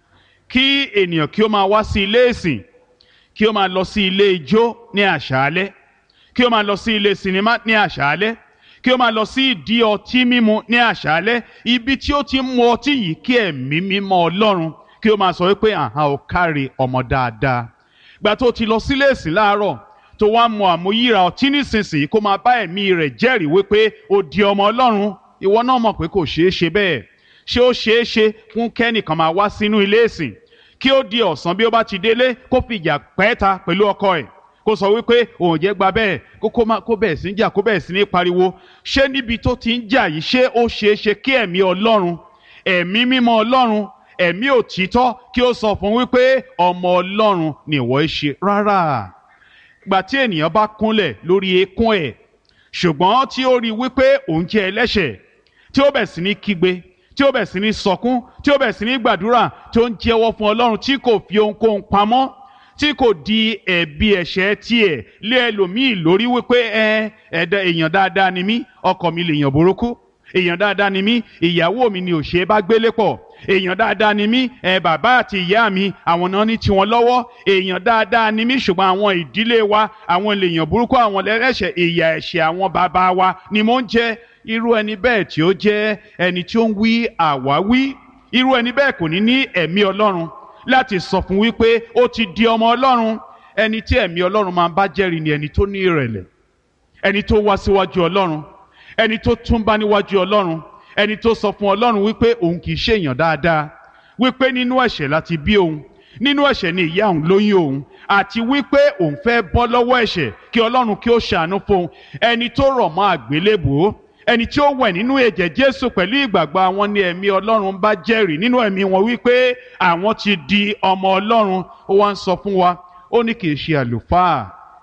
kí ènìyàn kí ó máa wá sí ilé ìsìn, kí ó máa lọ sí ilé ijó ní àṣálẹ́, kí ó máa lọ sí ilé sinimá ní àṣálẹ́, kí ó máa lọ sí ìdí ọtí mímu ní àṣálẹ́, ibi tí ó ti ń mu ọtí yìí, kí ẹ̀mí mímọ́ Ọlọ́run kí ó máa sọ wípé àhán ò kárí ọmọ dáadáa. Gbà tó ti lọ sílé ìsìn láàárọ̀ tó wá mu àmúyíra ọtí nísinsìnyí, kó máa bá ẹ̀mí rẹ̀ jẹ́rìí wípé ó di ọmọ Ọlọ́run. Ìwọ náà mọ̀ pé kò ṣeé ṣe bẹ́ẹ̀. Ṣé ó ṣeé ṣe fún kẹ́nìkan máa wá sínú ilé ìsìn kí ó di ọ̀sán bí ó bá ti délé kó fìjà pẹ́ẹ́ta pẹ̀lú ọkọ ẹ̀, kó sọ wípé òun jẹ́ gba bẹ́ẹ̀, kó má kó bẹ̀rẹ̀ sí ń jà, kó bẹ̀rẹ̀ sí ní pariwo? Ṣé níbi tó ti ń jà yìí, ṣé ó ṣeé ṣe kí ẹ̀mí Ọlọ́run, ẹ̀mí mímọ́ Ọlọ́run, ẹ̀mí òtítọ́ kí ó sọ fún wípé ọmọ Ọlọ́run ni ìwọ ṣe? Rárá. Gbà tí ènìyàn bá kúnlẹ̀ lórí eékún ẹ̀, ṣùgbọ́n tí ó rí wípé òun jẹ́ ẹlẹ́ṣẹ̀, tí ó bẹ̀ sí ní kígbe, tí ó bẹ̀ sí ní sọkún, tí ó bẹ̀ sí ní gbàdúrà, tí ó ń jẹ́wọ́ fún Ọlọ́run, tí kò fi ohunkóhun pamọ́, tí kò di ẹ̀bi ẹ̀ṣẹ̀ tiẹ̀ lé ẹlòmíì lórí wípé ẹ ẹ̀dá èèyàn dáadáa ni mí, ọkọ mi lèèyàn burúkú, èèyàn dáadáa ni mí, ìyàwó mi ni ò ṣe é bá gbélé pọ̀, èèyàn dáadáa ni mí, ẹ bàbá àti ìyá mi àwọn náà ní tiwọn lọ́wọ́, èèyàn dáadáa ni mí, ṣùgbọ́n àwọn ìdílé wa àwọn lèèyàn burúkú, àwọn lẹ́lẹ́ṣẹ̀, ìyà ẹ̀ṣẹ̀ àwọn bàbá wa ni mò ń jẹ. Irú ẹni bẹ́ẹ̀ tí ó jẹ́ ẹni tí ó ń wí àwáwí, irú ẹni bẹ́ẹ̀ kò ní ní ẹ̀mí Ọlọ́run láti sọ fún wípé ó ti di ọmọ Ọlọ́run. Ẹni tí ẹ̀mí Ọlọ́run máa ń bá jẹ́rìí ni ẹni tó ní ìrẹ̀lẹ̀, ẹni tó wá síwájú Ọlọ́run, ẹni tó túnbá níwájú Ọlọ́run, ẹni tó sọ fún Ọlọ́run wípé òun kì í ṣe èèyàn dáadáa, wípé nínú ẹ̀ṣẹ̀ láti bí òun, nínú ẹ̀ṣẹ̀ ni ìyá òun lóyún òun, àti wípé òun fẹ́ bọ́ lọ́wọ́ ẹ̀ṣẹ̀ kí Ọlọ́run kí ó ṣàánú fún òun. Ẹni tó rọ̀ mọ́ àgbélébùú, ẹni tí ó wẹ̀ nínú ẹ̀jẹ̀ Jésù pẹ̀lú ìgbàgbọ́ àwọn ni ẹ̀mí Ọlọ́run bá jẹ́rìí nínú ẹ̀mí wọn wípé àwọn ti di ọmọ Ọlọ́run. Ó wá ń sọ fún wa, ó ní kì í ṣe àlùfáà,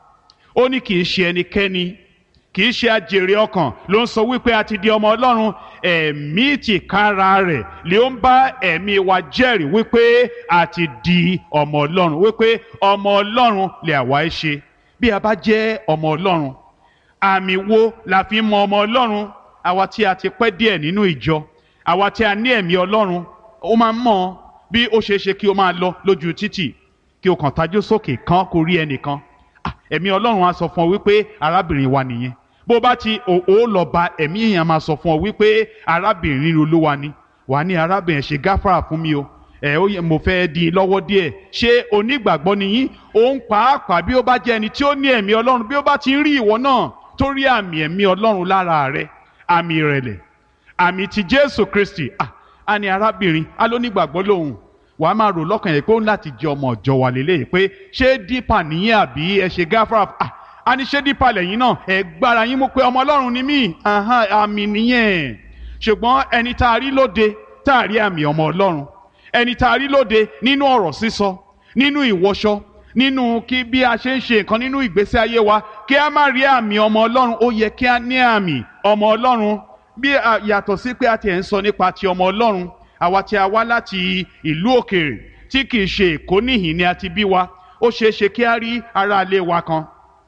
ó ní kì í ṣe ẹnikẹ́ni, kì í ṣe àjèrè ọkàn ló ń sọ wípé a ti di ọmọ Ọlọ́run. Ẹ̀mí tìkára rẹ̀ lè ń bá ẹ̀mí wa jẹ́rìí wípé a ti di ọmọ Ọlọ́run, wípé ọmọ Ọlọ́run lè àwa ẹ ṣe. Bí a bá jẹ́ ọmọ Ọlọ́run, àmì wo la fi mọ ọmọ Ọlọ́run? Àwa tí a ti pẹ́ díẹ̀ nínú ìjọ, àwa tí a ní ẹ̀mí Ọlọ́run, ó máa ń mọ̀ bí ó ṣeé ṣe kí ó máa lọ lójú títì, kí o kàn tajú sókè kan kó rí ẹnìkan. Ẹ̀mí Ọlọ́run á sọ fún ọ wípé arábìnrin wa nìyẹn. Bó bá ti ó lọ bá ẹ̀mí èèyàn máa sọ fún ọ wípé arábìnrin Olúwa ni. Wà á ní arábìnrin ṣe gáfárà fún mi o, ẹ ó yẹ mo fẹ́ di lọ́wọ́ díẹ̀. Ṣé onígbàgbọ́ ni yín? Òun pàápàá bí ó bá jẹ́ ẹni tí ó ní ẹ̀mí Ọlọ́run, bí ó bá ti ń rí ìwọ náà tó rí àmì ẹ̀mí Ọlọ́run lára rẹ, àmì ìrẹ̀lẹ̀, àmì ti Jésù Kristi, ah a ní arábìnrin alónígbàgbọ́ lòun. Wàá máa rò lọ́kàn yẹn pé ó ń láti jẹ ọmọ ọ̀jọ̀ wà lélẹ́yìí pé ṣé dípà nìyẹn àbí ẹ ṣe gáfárà? Ah a ní ṣé dípà lẹ́yìn náà ẹ gbára yín mú pé ọmọ Ọlọ́run ni mí, àmì nìyẹn. Ṣùgbọ́n ẹni tá a rí lóde tá a rí àmì ọmọ Ọlọ́run, ẹni tá a rí lóde nínú ọ̀rọ̀ sísọ, nínú ìwọṣọ, nínú kí bí a ṣe ń ṣe nǹkan nínú ìgbésí ayé wa, kí a má rí àmì ọmọ Ọlọ́run. Ó yẹ kí a ní àmì ọmọ Ọlọ́run. Bí yàtọ̀ sí pé a ti ẹ̀ ń sọ nípa ti ọmọ Ọlọ́run, àwa tí a wá láti ìlú òkèèrè tí kì í ṣe Èkó níhìn ni a ti bí wa, ó ṣeé ṣe kí a rí ará ilé wa kan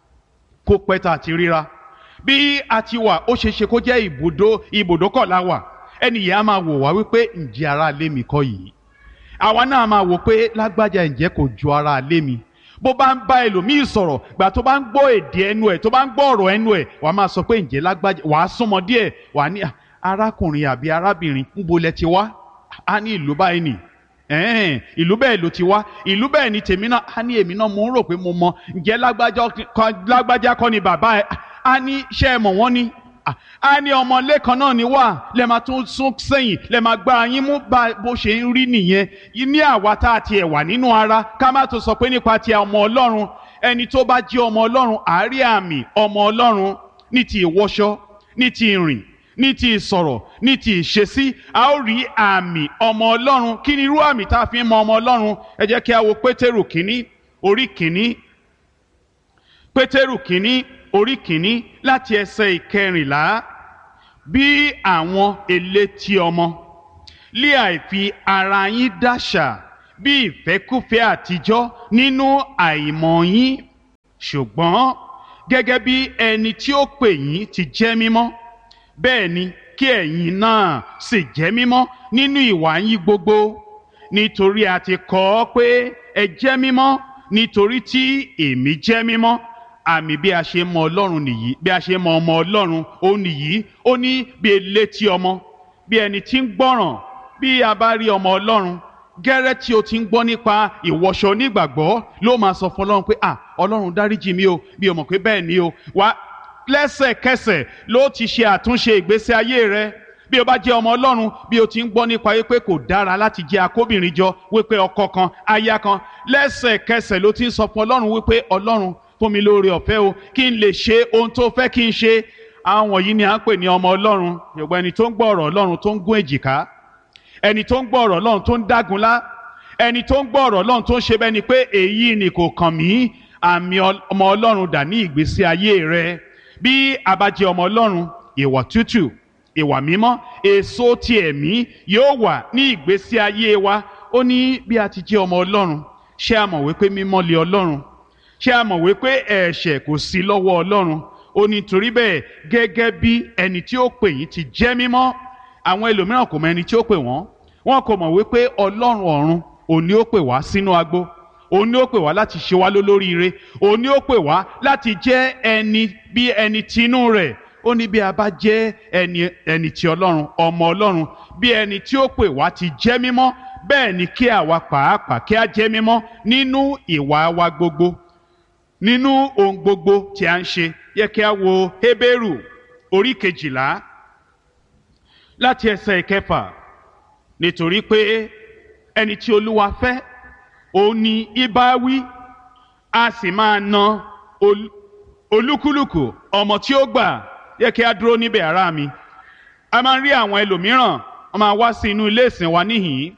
kó pẹ́ tá a ti ríra. Bí a ti wà, ó ṣeé ṣe kó jẹ́ ibùdó ibùdókọ̀ la wà. Ẹni yẹn á máa wò wá wípé ǹjẹ́ ará ilé mi kọ́ yìí? Àwa náà máa wò pé lágbájá ǹjẹ́ kò ju ará ilé mi? bó bá ń bá ẹlòmíì sọ̀rọ̀ gbà tó bá ń gbọ́ èdè ẹnu ẹ̀ tó bá ń gbọ́ ọ̀rọ̀ ẹnu ẹ̀ wàá máa sọ pé ǹjẹ́ lágbájá, wàá súnmọ́ díẹ̀ wàá ní arákùnrin àbí arábìnrin níbo lẹ ti wá? Á ní ìlú báyìí nì, ẹ̀ẹ́n ìlú bẹ́ẹ̀ ló ti wá, ìlú bẹ́ẹ̀ ni tèmi náà. Á ní èmi náà mo ń rò pé mo mọ, ǹjẹ́ lágbájá kọ́ ni bàbá ẹ̀? Á ní ṣé ẹ mọ̀ wọ́n ni? Á ní ọmọlé kan náà ni wà, lẹ máa tún sún sẹ́yìn, lẹ máa gbá yín mú bó ṣe ń rí nìyẹn. Ní àwa tá a tiẹ̀ wà nínú ara, ká má tó sọ pé nípa ti ọmọ Ọlọ́run. Ẹni tó bá jẹ́ ọmọ Ọlọ́run àárí àmì ọmọ Ọlọ́run ní ti ìwọṣọ, ní ti ìrìn, ní ti ìsọ̀rọ̀, ní ti ìṣesí. A ó rí àmì ọmọ Ọlọ́run. Kí ni irú àmì tá a fi ń mọ ọmọ Ọlọ́run? Ẹ jẹ́ kí a wo Pétérù kínní orí kínní, Pétérù kínní orí kìíní láti ẹsẹ̀ ìkẹrìnlá. Bí àwọn elétí ọmọ lé àìfi ara yín dáṣà bí ìfẹ́kúfẹ̀ẹ́ àtijọ́ nínú àìmọ̀ yín, ṣùgbọ́n gẹ́gẹ́ bí ẹni tí ó pè yín ti jẹ́ mímọ́, bẹ́ẹ̀ ni kí ẹ̀yin náà sì jẹ́ mímọ́ nínú ìwà yín gbogbo. Nítorí a ti kọ ọ́ pé ẹ jẹ́ mímọ́ nítorí tí èmi jẹ́ mímọ́. Àmì bí a ṣe mọ Ọlọ́run nìyí, bí a ṣe mọ ọmọ Ọlọ́run ó nìyí. Ó ní bí elétí ọmọ, bí ẹni tí ń gbọ́ràn. Bí a bá rí ọmọ Ọlọ́run, gẹ́rẹ́ tí o ti ń gbọ́ nípa ìwọṣọ onígbàgbọ́ ló máa sọ fún Ọlọ́run pé à Ọlọ́run dáríjì mi o, bí o mọ̀ pé bẹ́ẹ̀ ni o. Wá lẹ́sẹ̀kẹsẹ̀ ló ti ṣe àtúnṣe ìgbésí ayé rẹ. Bí o bá jẹ́ ọmọ Ọlọ́run, bí o ti ń gbọ́ nípa wípé kò dára láti jẹ́ akóbìnrin jọ, wípé ọkọ kan aya kan, lẹ́sẹ̀kẹsẹ̀ ló ti ń sọ fún Ọlọ́run wípé Ọlọ́run fún mi lóore ọ̀fẹ́ o, kí n lè ṣe ohun tó fẹ́ kí n ṣe. Àwọn yìí ni à ń pè ní ọmọ Ọlọ́run. Yorùbá ẹni tó ń gbọ́ ọ̀rọ̀ Ọlọ́run tó ń gún èjìká, ẹni tó ń gbọ́ ọ̀rọ̀ Ọlọ́run tó ń dágunlá, ẹni tó ń gbọ́ ọ̀rọ̀ Ọlọ́run tó ń ṣe bẹ́ẹ̀ ni pé èyí ni kò kàn mí. Àmì ọmọ Ọlọ́run dà ní ìgbésí ayé rẹ. Bí a bá jẹ́ ọmọ Ọlọ́run, ìwà tútù, ìwà mímọ́, èso ti ẹ̀mí yóò wà ní ìgbésí ayé wa. Ó ní bí a ti jẹ́ ọmọ Ọlọ́run, ṣé a mọ̀ wípé mímọ́ lé Ọlọ́run? Ṣé a mọ̀ wípé ẹ̀ṣẹ̀ kò sí lọ́wọ́ Ọlọ́run? Ó ní torí bẹ́ẹ̀ gẹ́gẹ́ bí ẹni tí ó pè yín ti jẹ́ mímọ́. Àwọn ẹlòmíràn kò mọ ẹni tí ó pè wọ́n. Wọ́n kò mọ̀ wípé Ọlọ́run ọ̀run òun ni ó pè wá sínú agbo. Òun ni ó pè wá láti ṣe wá lólóríire. Òun ni ó pè wá láti jẹ́ ẹni bí ẹni tinú rẹ̀. Ó ní bí a bá jẹ́ ẹni ẹni ti Ọlọ́run, ọmọ Ọlọ́run, bí ẹni tí ó pè wá ti jẹ́ mímọ́, bẹ́ẹ̀ ni kí àwa pàápàá kí a jẹ́ mímọ́ nínú ìwà wa gbogbo, nínú ohun gbogbo tí a ń ṣe. Yẹ kí a wo Hébérù orí kejìlá láti ẹsẹ̀ ìkẹfà. Nítorí pé ẹni tí Olúwa fẹ́ òun ni ìbá wí, a sì máa na olúkúlùkù ọmọ tí ó gbà. Yẹ kí a dúró níbẹ̀ ará mi. A máa ń rí àwọn ẹlòmíràn, wọ́n máa wá sí inú ilé ìsìn wa níhìn-ín.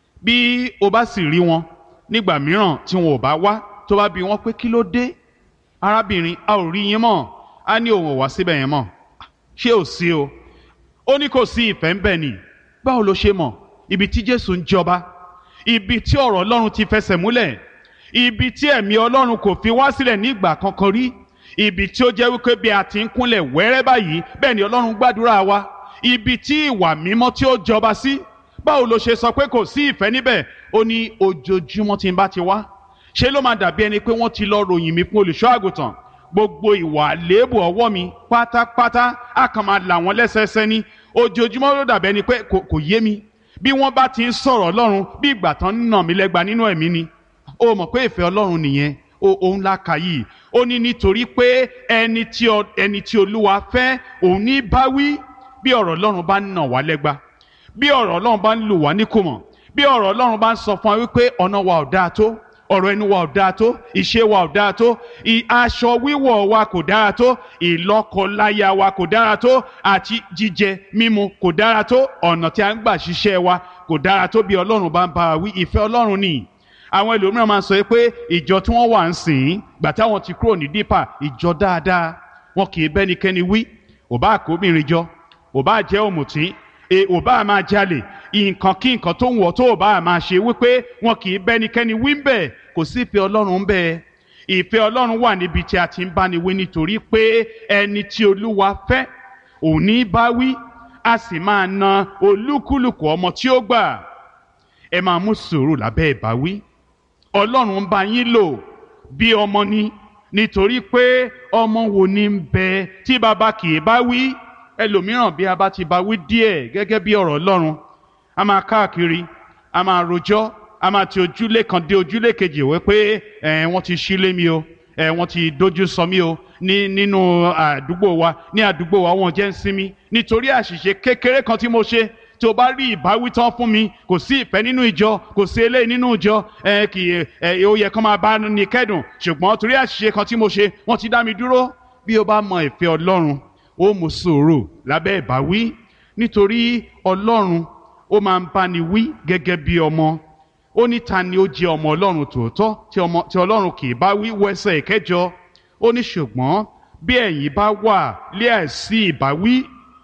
Bí o bá sì rí wọn nígbà mìíràn tí wọn ò bá wá, tó bá bi wọ́n pé kí ló dé arábìnrin, a ò rí yín mọ́. Á ní òun ò wá síbẹ̀ yẹn mọ́. Ṣé ò sí o? Ó ní kò sí ìfẹ́ ń bẹ ni. Báwo ló ṣe mọ̀? Ibi tí Jésù ń jọba, ibi tí ọ̀rọ̀ Ọlọ́run ti fẹsẹ̀ múlẹ̀, ibi tí ẹ̀mí Ọlọ́run kò fi wá sílẹ̀ ní ìgbà kankan rí, ibi tí ó jẹ́ wípé bí a ti ń kúnlẹ̀ wẹ́rẹ́ báyìí bẹ́ẹ̀ ni Ọlọ́run gbàdúrà wa, ibi tí ìwà mímọ́ tí ó jọba sí. Báwo ló ṣe sọ pé kò sí ìfẹ́ níbẹ̀? Ó ní ojoojúmọ́ tí n bá ti wá, ṣé ló máa dàbí ẹni pé wọ́n ti lọ ròyìn mi fún olùṣọ́ àgùntàn? Gbogbo ìwà àléébù ọwọ́ mi pátápátá á kàn máa là wọ́n lẹ́sẹẹsẹ ní. Ojoojúmọ́ ló dàbí ẹni pé kò yé mi. Bí wọ́n bá ti ń sọ̀rọ̀ Ọlọ́run bí ìgbà tán ń nà mí lẹ́gba nínú ẹ̀mí ni. Ó mọ̀ pé ìfẹ́ Ọlọ́run nìyẹn. Òun la kà yìí. Ó ní nítorí pé ẹni tí ẹni tí Olúwa fẹ́ òun ní bá wí. Bí ọ̀rọ̀ Ọlọ́run bá ń nà wá lẹ́gba, bí ọ̀rọ̀ Ọlọ́run bá ń lù wá níkùmọ̀, bí ọ̀rọ̀ Ọlọ́run bá ń sọ fún wa wípé ọ̀nà wa ò dáa tó, ọ̀rọ̀ ẹnu wa ò dáa tó, ìṣe wa ò dáa tó, aṣọ wíwọ̀ wa kò dára tó, ìlọ́kọláya wa kò dára tó, àti jíjẹ mímu kò dára tó, ọ̀nà tí a ń gbà ṣiṣẹ́ wa kò dára tó. Bí Ọlọ́run bá ń bá wa wí, ìfẹ́ Ọlọ́run ni. Àwọn ẹlòmíràn máa ń sọ pé ìjọ tí wọ́n wà ń sìn gbà táwọn ti kúrò ní dípà, ìjọ dáadáa, wọn kì í bẹ́nikẹ́ni wí. Ò bá àkóbìnrin jọ, ò bá jẹ́ òmùtí, ò bá máa jalè, nǹkan kí nǹkan tó ń wọ̀ tó ò bá máa ṣe, wípé wọn kì í bẹ́nikẹ́ni wí ń bẹ̀. Kò sí ìfẹ́ Ọlọ́run ń bẹ̀. Ìfẹ́ Ọlọ́run wà níbi tí a ti ń báni wí, nítorí pé ẹni tí Olúwa fẹ́ òun ní bá wí, a sì máa na olúkúlùkù ọmọ tí ó gbà. Ẹ máa mú sùúrù lábẹ́ ìbáwí. Ọlọ́run ń bá yín lò bí ọmọ ni, nítorí pé ọmọ wo ni ń bẹ tí baba kì í bá wí. Ẹlòmíràn bí a bá ti bá wí díẹ̀ gẹ́gẹ́ bí ọ̀rọ̀ Ọlọ́run, a máa káàkiri, a máa rojọ́, a máa ti ojúlé kan dé ojúlé kejì wẹ́ pé ẹ̀ wọ́n ti ṣílé mi o, ẹ̀ wọ́n ti dojú sọ mí o ní nínú àdúgbò wa ní àdúgbò wa wọ́n jẹ́ ń sinmi nítorí àṣìṣe kékeré kan tí mo ṣe. Tí o bá rí ìbáwí tán fún mi, kò sí ìfẹ́ nínú ìjọ, kò sí eléyìí nínú ìjọ, ẹ kì í ẹ ó yẹ kán máa bá ní kẹ́dùn, ṣùgbọ́n torí àṣìṣe kan tí mo ṣe wọ́n ti dá mi dúró. Bí o bá mọ ìfẹ́ Ọlọ́run, ó mú sùúrù lábẹ́ ìbáwí, nítorí Ọlọ́run ó máa ń báni wí gẹ́gẹ́ bí ọmọ. Ó ní ta ni ó jẹ́ ọmọ Ọlọ́run tòótọ́ tí ọmọ tí Ọlọ́run kì í bá wí, wọ ẹsẹ̀ ìkẹjọ. Ó ní ṣùgbọ́n bí ẹ̀yin bá wà lé àìsí ìbáwí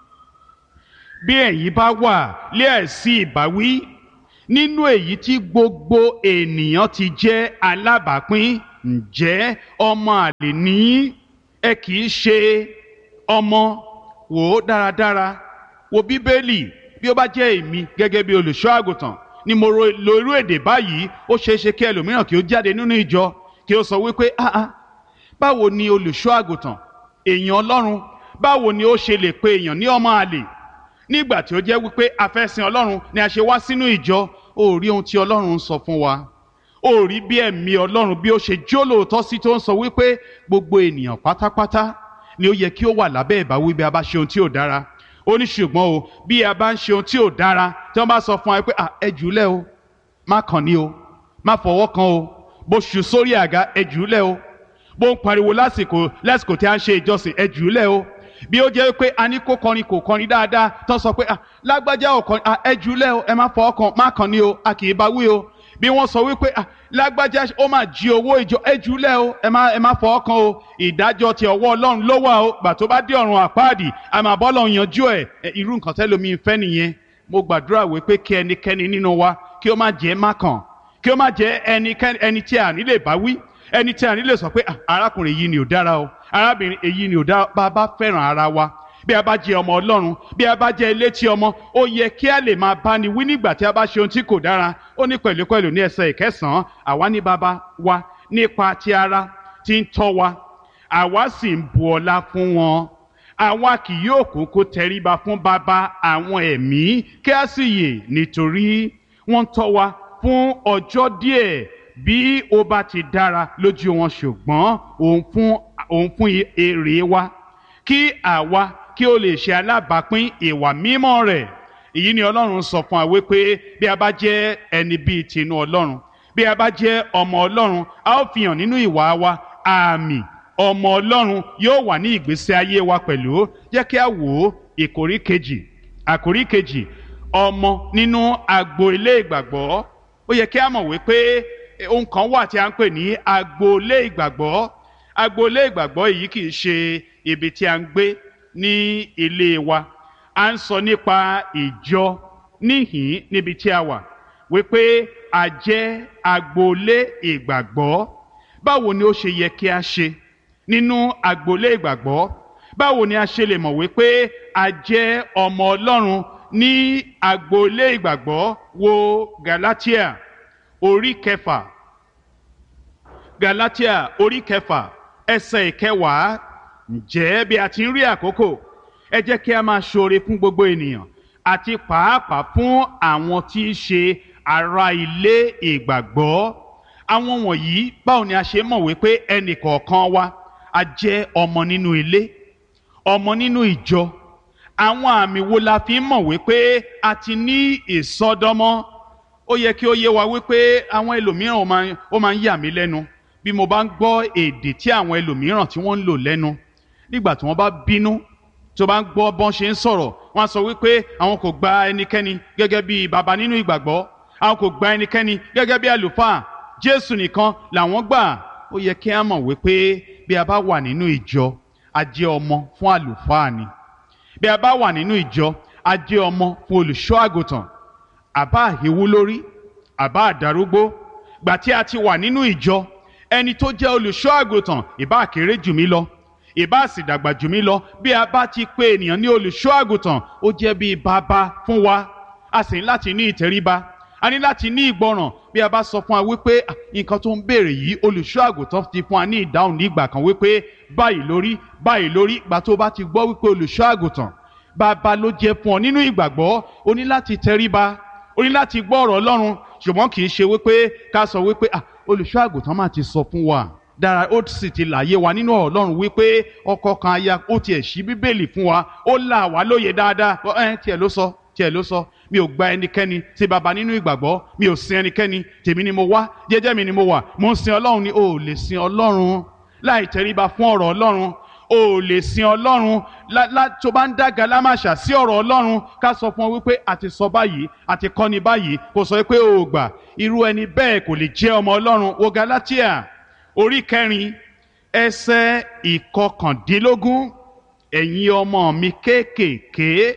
bí ẹ̀yin bá wà lé àìsí ìbáwí nínú èyí tí gbogbo ènìyàn ti jẹ́ alábàápín, ǹjẹ́ ọmọ àlè ní ẹ kì í ṣe ọmọ? Wò ó dáradára, wo Bíbélì. Bí ó bá jẹ́ èmi gẹ́gẹ́ bí olùṣọ́ àgùntàn ni mo lo irú èdè báyìí, ó ṣeé ṣe kí ẹlòmíràn kí ó jáde nínú ìjọ kí ó sọ wípé ah ah báwo ni olùṣọ́ àgùntàn, èèyàn Ọlọ́run, báwo ni ó ṣe lè pe èèyàn ní ọmọ àlè nígbà tí ó jẹ́ wípé a fẹ́ sin Ọlọ́run ni a ṣe wá sínú ìjọ? Ó rí ohun tí Ọlọ́run ń sọ fún wa, ó rí bí ẹ̀mí Ọlọ́run bí ó ṣe jólóòtọ́ sí tó ń sọ wípé gbogbo ènìyàn pátápátá ni ó yẹ kí ó wà lábẹ́ ìbáwí bí a bá ṣe ohun tí ò dára. Ó ní ṣùgbọ́n o, bí a bá ń ṣe ohun tí ò dára, tí wọ́n bá sọ fún wa pé ẹ jùúlẹ̀ o, má kàn ní o, má fọwọ́ kan o, bó ṣu sórí àga ẹ jùúlẹ̀ o, bó ń pariwo lásìkò lásìkò tí a ń ṣe ìjọsìn ẹ jùúlẹ̀ o, bí ó jẹ́ pé a ní kó kọrin kò kọrin dáadáa tó sọ pé lágbájá ò kọrin ẹ jùúlẹ̀ o, ẹ má fọwọ́ kan, má kàn ní o, a kì í bá wí o. Bí wọ́n sọ wípé lágbájá ó máa jí owó ìjọ ẹ jùúlẹ̀ o, ẹ má ẹ má fọwọ́ kan o, ìdájọ́ ti ọwọ́ Ọlọ́run ló wà o, gbà tó bá dé ọ̀run àpáàdì a máa bọ́ lọ́run yanjú ẹ̀. Irú nǹkan tẹ́lómi ń fẹ́ nìyẹn. Mo gbàdúrà wípé kí ẹnikẹ́ni nínú wa kí ó má jẹ́ mákàn, kí ó má jẹ́ ẹni tí a ní lè bá wí, ẹni tí a ní lè sọ pé arákùnrin yìí ni ò dára o, arábìnrin èyí ni ò dára. Bá a bá fẹ́ràn ara wa, bí a bá jẹ́ ọmọ Ọlọ́run, bí a bá jẹ́ elétí ọmọ, ó yẹ kí a lè máa báni wí nígbà tí a bá ṣe ohun tí kò dára. Ó ní pẹ̀lúpẹ̀lú ní ẹsẹ̀ ìkẹsàn-án, àwa ní baba wa nípa ti ara tí ń tọ́ wa, àwa sì ń bu ọlá fún wọn. Àwa kì yóò kúkú tẹríba fún baba àwọn ẹ̀mí kí a sì yè, nítorí wọ́n tọ́ wa fún ọjọ́ díẹ̀ bí ó bá ti dára lójú wọn, ṣùgbọ́n òun fún òun fún èrè wa kí àwa kí ó lè ṣe alábàápín ìwà mímọ́ rẹ̀. Èyí ni Ọlọ́run sọ fún wa wípé bí a bá jẹ́ ẹni bíi tinú Ọlọ́run, bí a bá jẹ́ ọmọ Ọlọ́run, a ó fi hàn nínú ìwà wa àmì ọmọ Ọlọ́run yóò wà ní ìgbésí ayé wa pẹ̀lú. Jẹ́ kí a wò ó ìkórí kejì àkórí kejì ọmọ nínú agboolé ìgbàgbọ́. Ó yẹ kí a mọ̀ wípé ohun kan wà tí a ń pè ní agboolé ìgbàgbọ́. Agboolé ìgbàgbọ́ yìí kì í ṣe ibi tí a ń gbé ní ilé wa. À ń sọ nípa ìjọ níhìn níbi tí a wà, wípé a jẹ́ agboolé ìgbàgbọ́. Báwo ni ó ṣe yẹ kí a ṣe nínú agboolé ìgbàgbọ́? Báwo ni a ṣe lè mọ̀ wípé a jẹ́ ọmọ Ọlọ́run ní agboolé ìgbàgbọ́? Wo Galatia orí kẹfà, Galatia orí kẹfà ẹsẹ̀ ìkẹwàá. Ǹjẹ́ bí a ti ń rí àkókò, ẹ jẹ́ kí a máa ṣoore fún gbogbo ènìyàn, àti pàápàá fún àwọn tí í ṣe ará ilé ìgbàgbọ́. Àwọn wọ̀nyí, báwo ni a ṣe mọ̀ wípé ẹnì kọ̀ọ̀kan wa a jẹ́ ọmọ nínú ilé, ọmọ nínú ìjọ? Àwọn àmì wo la fi ń mọ̀ wípé a ti ní ìsọdọmọ? Ó yẹ kí ó yé wa wípé àwọn ẹlòmíràn ó máa ń yà mí lẹ́nu bí mo bá ń gbọ́ èdè tí àwọn ẹlòmíràn tí wọ́n ń lò lẹ́nu nígbà tí wọ́n bá bínú. Tó bá ń gbọ́ bọ́n ṣe ń sọ̀rọ̀, wọ́n á sọ wípé àwọn kò gba ẹnikẹ́ni gẹ́gẹ́ bí baba nínú ìgbàgbọ́, àwọn kò gba ẹnikẹ́ni gẹ́gẹ́ bí àlùfáà, Jésù nìkan làwọn gbà. Ó yẹ kí a mọ̀ wípé bí a bá wà nínú ìjọ, a jẹ́ ọmọ fún àlùfáà ni. Bí a bá wà nínú ìjọ, a jẹ́ ọmọ fún olùṣọ́ àgùntàn. Àbá àhíwú lórí, àbá àdarúgbó, gbà tí a ti wà nínú ìjọ, ẹni tó jẹ́ olùṣọ́ àgùntàn ìbá kéré jù mí lọ, ìbá sì dàgbà jù mí lọ, bí a bá ti pè ènìyàn ní olùṣọ́ àgùntàn, ó jẹ́ bí bàbá fún wa. A sì ní láti ní ìtẹríba, a ní láti ní ìgbọràn. Bí a bá sọ fún wa wípé nǹkan tó ń béèrè yìí olùṣọ́ àgùntàn ti fún wa ní ìdáhùn ní ìgbà kan wípé báyìí lórí báyìí lórí, ìgbà tó bá ti gbọ́ wípé olùṣọ́ àgùntàn bàbá ló jẹ́ fún ọ nínú ìgbàgbọ́, o ní láti tẹríba, o ní láti gbọ́ ọ̀rọ̀ Ọlọ́run. Ṣùgbọ́n kì í ṣe wípé ká sọ wípé ah olùṣọ́ àgùntàn máa ti sọ fún wa dára, ó sì ti láyé wa nínú ọ̀rọ̀ Ọlọ́run wípé ọkọ kan aya, ó tiẹ̀ ṣí bíbélì fún wa, ó là wá lóye dáadáa. ẹ tiẹ̀ ló sọ tiẹ̀ ló sọ mi ò gba ẹnikẹ́ni tí baba nínú ìgbàgbọ́, mi ò sin ẹnikẹ́ni, tèmi ni mo wá, jẹ́jẹ́ mi ni mo wà, mo ń sin Ọlọ́run ni. O ò lè sin Ọlọ́run láì tẹríba fún ọ̀rọ̀ Ọlọ́run. O ò lè sin Ọlọ́run tó bá ń dàgà lámàṣà sí ọ̀rọ̀ Ọlọ́run ká sọ fún ọ wípé a ti sọ báyìí, a ti kọ́ni báyìí, kò sọ wípé o ò gbà. Irú ẹni bẹ́ẹ̀ kò lè jẹ́ ọmọ Ọlọ́run. Wo Gálátíà orí kẹrin ẹsẹ̀ ìkọkàndínlógún. Ẹ̀yin ọmọ mi kéékèèké,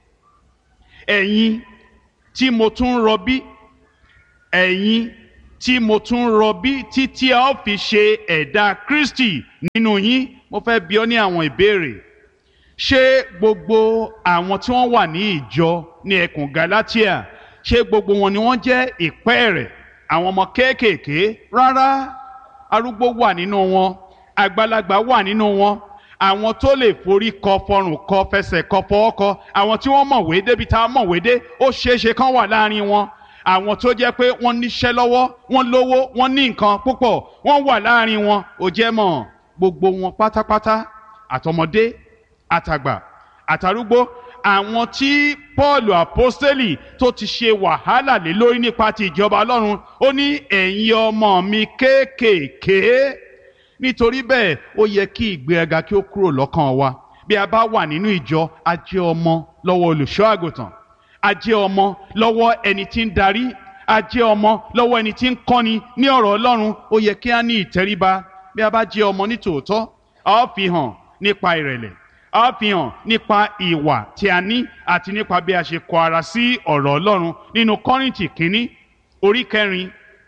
ẹ̀yin tí mo tún rọbí, ẹ̀yin tí mo tún rọbí títí a ó fi ṣe ẹ̀dá Kristi nínú yín. Mo fẹ́ bi ọ́ ní àwọn ìbéèrè. Ṣé gbogbo àwọn tí wọ́n wà ní ìjọ ní ẹkùn Gálátíà, ṣé gbogbo wọn ni wọ́n jẹ́ ìpẹ́ẹ̀rẹ̀ àwọn ọmọ kéékèèké? Rárá, arúgbó wà nínú wọn, àgbàlagbà wà nínú wọn, àwọn tó lè forí kọ, fọrùn kọ, fẹsẹ̀ kọ, fọwọ́ kọ, àwọn tí wọ́n mọ̀wé débi tá a mọ̀wé dé, ó ṣeéṣe kán wà láàrin wọn. Àwọn tó jẹ́ pé wọ́n níṣẹ́ lọ́wọ́, wọ́n lówó, wọ́n ní nǹkan púpọ̀, wọ́n wà láàrin wọn. Ó jẹ́ mọ̀ gbogbo wọn pátápátá, àtọmọdé, àtàgbà, àtàrúgbó, àwọn tí Pọ́ọ̀lù àpọ́stélì tó ti ṣe wàhálà lé lórí nípa ti ìjọba Ọlọ́run, ó ní ẹ̀yin ọmọ mi kéékèèké. Nítorí bẹ́ẹ̀ ó yẹ kí ìgbéraga kí ó kúrò lọ́kàn wa. Bí a bá wà nínú ìjọ, a jẹ́ ọmọ lọ́wọ́ olùṣọ́ àgùntàn, a jẹ́ ọmọ lọ́wọ́ ẹni tí ń darí, a jẹ́ ọmọ lọ́wọ́ ẹni tí ń kọ́ni ní ọ̀rọ̀ Ọlọ́run. Ó yẹ kí a ní ìtẹríba. Bí a bá jẹ́ ọmọ ní tòótọ́, a ó fi hàn nípa ìrẹ̀lẹ̀, a ó fi hàn nípa ìwà tí a ní àti nípa bí a ṣe kọ ara sí ọ̀rọ̀ Ọlọ́run. Nínú Kọ́ríńtì kínní orí kẹrin,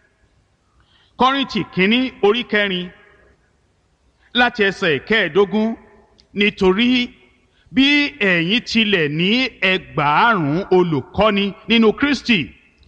Kọ́ríńtì kínní orí kẹrin láti ẹsẹ̀ kẹẹ̀ẹ́dógún. Nítorí bí ẹ̀yin tilẹ̀ ní ẹgbàárùn olùkọ́ni nínú Kristi,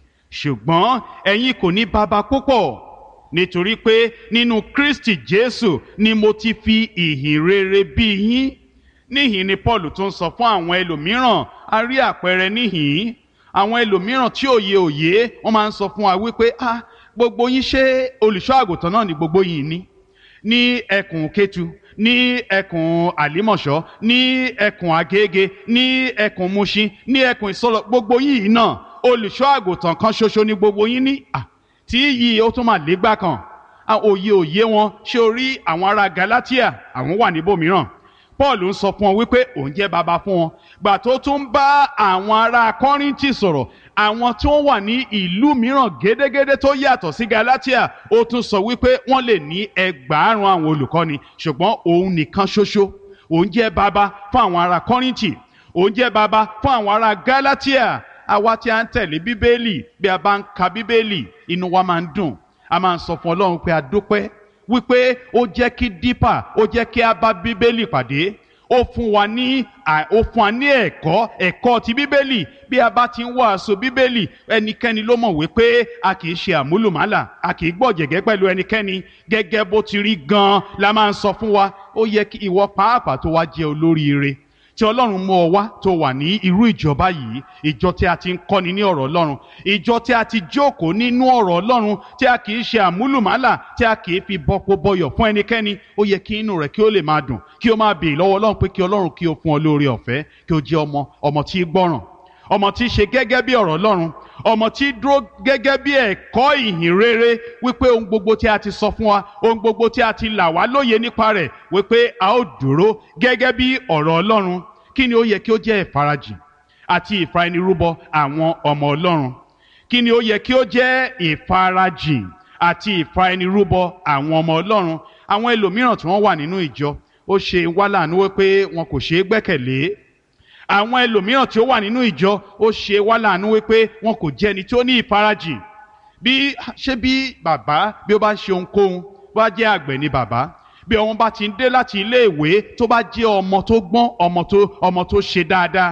ṣùgbọ́n ẹ̀yin kò ní baba púpọ̀, nítorí pé nínú Kristi Jésù ni mo ti fi ìhìn rere bí yín. Níhìn ni Paul tún sọ fún àwọn ẹlòmíràn. A rí àpẹẹrẹ níhìn. Àwọn ẹlòmíràn tí òye òye wọ́n máa ń sọ fún wa wípé ah gbogbo yín ṣé olùṣọ́ àgùntàn náà ni gbogbo yín ní ní ẹkùn Kétu, ní ẹkùn Àlímọ̀ṣọ́, ní ẹkùn Agége, ní ẹkùn Mushin, ní ẹkùn Ìsọlọ̀, gbogbo yín náà olùṣọ́ àgùntàn kan ṣoṣo ni gbogbo yín ní. Ah tí yìí ó tún máa légbá kan. Òye òye wọn. Ṣé o rí àwọn ará Gálátíà, àwọn wà níbòmíràn. Paul ń sọ fún wọn wípé òun jẹ́ baba fún wọn. Gbà tó tún bá àwọn ará Kọ́ríńtì sọ̀rọ̀, àwọn tí wọ́n wà ní ìlú mìíràn gédégédé tó yàtọ̀ sí Gálátíà, ó tún sọ wípé wọ́n lè ní ẹgbàárùn àwọn olùkọ́ni, ṣùgbọ́n òun nìkan ṣoṣo òun jẹ́ baba fún àwọn ará Kọ́ríńtì, òun jẹ́ baba fún àwọn ará Gálátíà. Àwa tí a ń tẹ̀lé Bíbélì, bí a bá ń ka Bíbélì, inú wa máa ń dùn. A máa ń sọ fún Ọlọ́run pé a dúpẹ́ wípé ó jẹ́ kí dípà, ó jẹ́ kí a bá Bíbélì pàdé. Ó fún wa ní ó fún wa ní ẹ̀kọ́ ẹ̀kọ́ ti Bíbélì. Bí a bá ti ń wàásù Bíbélì, ẹnikẹ́ni ló mọ̀ wípé a kì í ṣe àmúlùmálà, a kì í gbọ̀jẹ̀gẹ́ pẹ̀lú ẹnikẹ́ni. Gẹ́gẹ́ bó ti rí gan-an la máa ń sọ fún wa. Ó yẹ kí ìwọ pàápàá tó wá jẹ́ olóríire, tí Ọlọ́run mú ọ wá tó wà ní irú ìjọba yìí, ìjọ tí a ti ń kọ́ni ní ọ̀rọ̀ Ọlọ́run, ìjọ tí a ti jókòó nínú ọ̀rọ̀ Ọlọ́run, tí a kì í ṣe àmúlùmálà, tí a kì í fi bọ́pọ̀ bọyọ̀ fún ẹnikẹ́ni. Ó yẹ kí inú rẹ̀ kí ó lè máa dùn, kí ó máa béèrè lọ́wọ́ Ọlọ́run pé kí Ọlọ́run kí ó fún ọ lóore ọ̀fẹ́, kí ó jẹ́ ọmọ ọmọ tí í gbọ́ràn, ọmọ tí í ṣe gẹ́gẹ́ bí ọ̀rọ̀ Ọlọ́run, ọmọ tí dúró gẹ́gẹ́ bí ẹ̀kọ́ ìhìn rere, wípé ohun gbogbo tí a ti sọ fún wa, ohun gbogbo tí a ti là wá lóye nípa rẹ̀, wípé a ó dúró gẹ́gẹ́ bí ọ̀rọ̀ Ọlọ́run. Kí ni ó yẹ kí ó jẹ́ ìfarajìn àti ìfaraẹnirúbọ àwọn ọmọ Ọlọ́run? Kí ni ó yẹ kí ó jẹ́ ìfarajìn àti ìfaraẹnirúbọ àwọn ọmọ Ọlọ́run? Àwọn ẹlòmíràn tí wọ́n wà nínú ìjọ, ó ṣe wá láàánú wípé wọn kò ṣeé gbẹ́kẹ̀lé. Àwọn ẹlòmíràn tí ó wà nínú ìjọ, ó ṣe wá láàánú wípé wọn kò jẹ́ ẹni tí ó ní ìfarajìn. Bí ṣé bí bàbá bí ó bá ń ṣe ohunkóhun, bá jẹ́ àgbẹ̀ ni bàbá, bí ọmọ bá ti ń dé láti ilé ìwé, tó bá jẹ́ ọmọ tó gbọ́n, ọmọ tó ọmọ tó ṣe dáadáa,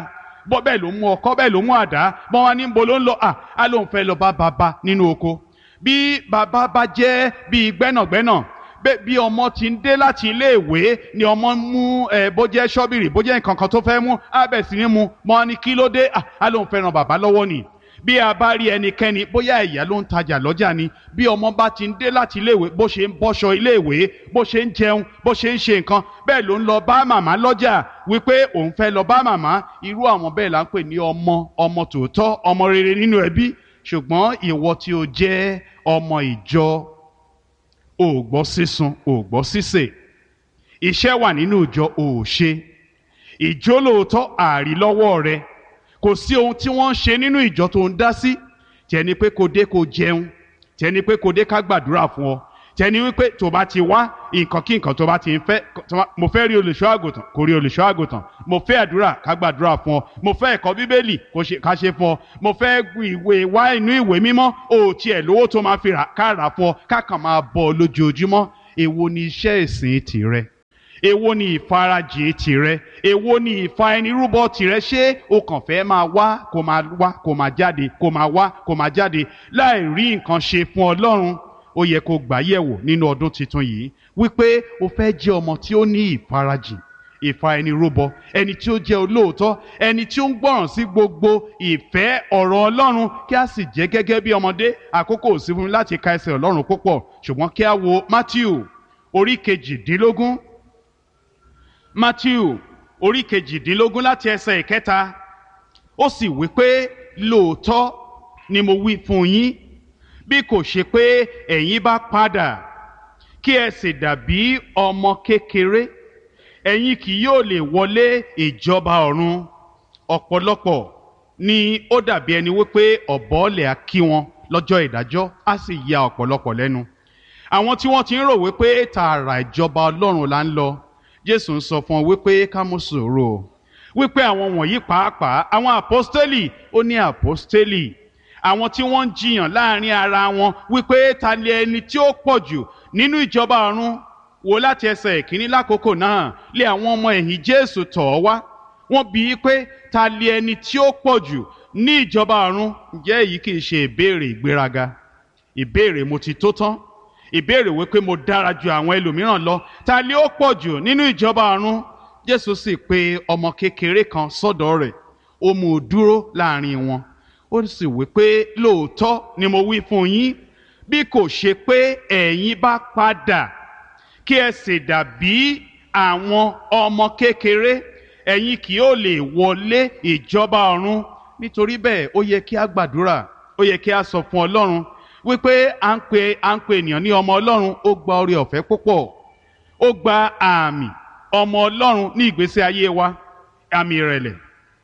bọ́ bẹ́ẹ̀ ló mú ọkọ́ bẹ́ẹ̀ ló mú àdá bọ́n wá ní bo ló ń lọ à á lóun fẹ́ lọ bá bàbá nínú oko bí bàbá bá jẹ́ bíi gbẹ́nàgbẹ́nà bí ọmọ ti ń dé láti iléèwé ni ọmọ mú ẹ bó jẹ́ ṣọ́bìrì bó jẹ́ nǹkan kan tó fẹ́ mú á bẹ̀ sí ní mu mọ́ ni kí ló dé á lóun fẹ́ ran bàbá lọ́wọ́ ni bí a bá rí ẹnikẹ́ni bóyá ìyá ló ń tajà lọ́jà ni bí ọmọ bá ti ń dé láti iléèwé bó ṣe ń bọ́ṣọ iléèwé bó ṣe ń jẹun bó ṣe ń ṣe nǹkan bẹ́ẹ̀ ló ń lọ bá màmá lọ́jà wípé òun fẹ́ lọ bá màmá irú àwọn bẹ́ẹ̀ là ń pè ní ọmọ ọmọ tòótọ́ ọmọ rere nínú ẹbí ṣùgbọ́n ìwọ tí o jẹ́ ọmọ ìjọ ò gbọ́ sísun ò gbọ́ sísè iṣẹ́ wà nínú ìjọ ò ṣe ìjólóòótọ́ àrí lọ́wọ́ rẹ kò sí ohun tí wọ́n ń ṣe nínú ìjọ tó ń dá sí tẹni pé kò dé kò jẹun tẹni pé kò dé ká gbàdúrà fún ọ tẹni wípé tó bá ti wá nǹkan kí nǹkan tó bá ti ń fẹ́ mo fẹ́ rí olùṣọ́ àgùntàn kò rí olùṣọ́ àgùntàn mo fẹ́ àdúrà ká gbàdúrà fún ọ mo fẹ́ ẹ̀kọ́ bíbélì ká ṣe fún ọ mo fẹ́ ìwé wá inú ìwé mímọ́ ò tiẹ̀ lówó tó máa fi ká rà fún ọ ká kàn máa bọ̀ ọ lójoojúmọ́ èwo ni iṣẹ́ ìsìn tìrẹ èwo ni ìfarajì tìrẹ èwo ni ìfa ẹni rúbọ tìrẹ ṣé o kàn fẹ́ máa wá kó máa wá kó máa jáde kó máa wá kó máa jáde láì rí nǹkan ṣe fún Ọlọ́run ó yẹ kó gbà yẹ̀wò nínú ọdún tuntun yìí wípé o fẹ́ jẹ́ ọmọ tí ó ní ìfarajì ìfa ẹni rúbọ ẹni tí ó jẹ́ olóòótọ́ ẹni tí ó ń gbọ́ràn sí gbogbo ìfẹ́ ọ̀rọ̀ Ọlọ́run kí a sì jẹ́ gẹ́gẹ́ bí ọmọdé àkókò ò sí fún mi láti ka ẹsẹ̀ Ọlọ́run púpọ̀ ṣùgbọ́n kí a wo Matthew orí kejìdínlógún Matthew orí kejìdínlógún láti ẹsẹ̀ ìkẹta ó sì wí pé lóòótọ́ ni mo wí fún yín bí kò ṣe pé ẹ̀yin bá padà kí ẹ sì dàbí ọmọ kékeré ẹ̀yin kì yóò lè wọlé ìjọba ọ̀run ọ̀pọ̀lọpọ̀ ni ó dàbí ẹni wípé ọ̀bọ̀ọ̀lẹ̀ á kí wọn lọ́jọ́ ìdájọ́ á sì ya ọ̀pọ̀lọpọ̀ lẹ́nu àwọn tí wọ́n ti ń rò wípé tààrà ìjọba Ọlọ́run là ń lọ Jésù ń sọ fún ọ wípé ká mú sùúrù wípé àwọn wọ̀nyí pàápàá àwọn àpọ́stélì ó ní àpọ́stélì àwọn tí wọ́n ń jiyàn láàrin ara wọn wípé ta ni ẹni tí ó pọ̀ jù nínú ìjọba ọ̀run wò láti ẹsẹ̀ ìkíní lákòókò náà lé àwọn ọmọ ẹ̀yìn Jésù tọ̀ ọ́ wá wọ́n bi í pé ta ni ẹni tí ó pọ̀ jù ní ìjọba ọ̀run ǹjẹ́ èyí kì í ṣe ìbéèrè ìgbéraga ìbéèrè mo ti tó tán ìbéèrè wípé mo dára ju àwọn ẹlòmíràn lọ ta ni ó pọ̀ jù nínú ìjọba ọ̀run Jésù sì pe ọmọ kékeré kan sọ́dọ̀ rẹ̀ ó mú un dúró láàrin wọn ó sì wí pé lóòótọ́ ni mo wí fún yín bí kò ṣe pé ẹ̀yin bá padà kí ẹ sì dàbí àwọn ọmọ kékeré ẹ̀yin kì yóò lè wọlé ìjọba ọ̀run nítorí bẹ́ẹ̀ ó yẹ kí a gbàdúrà ó yẹ kí a sọ fún Ọlọ́run wípé à ń pe à ń pe ènìyàn ní ọmọ Ọlọ́run ó gba oore ọ̀fẹ́ púpọ̀ ó gba àmì ọmọ Ọlọ́run ní ìgbésí ayé wa àmì ìrẹ̀lẹ̀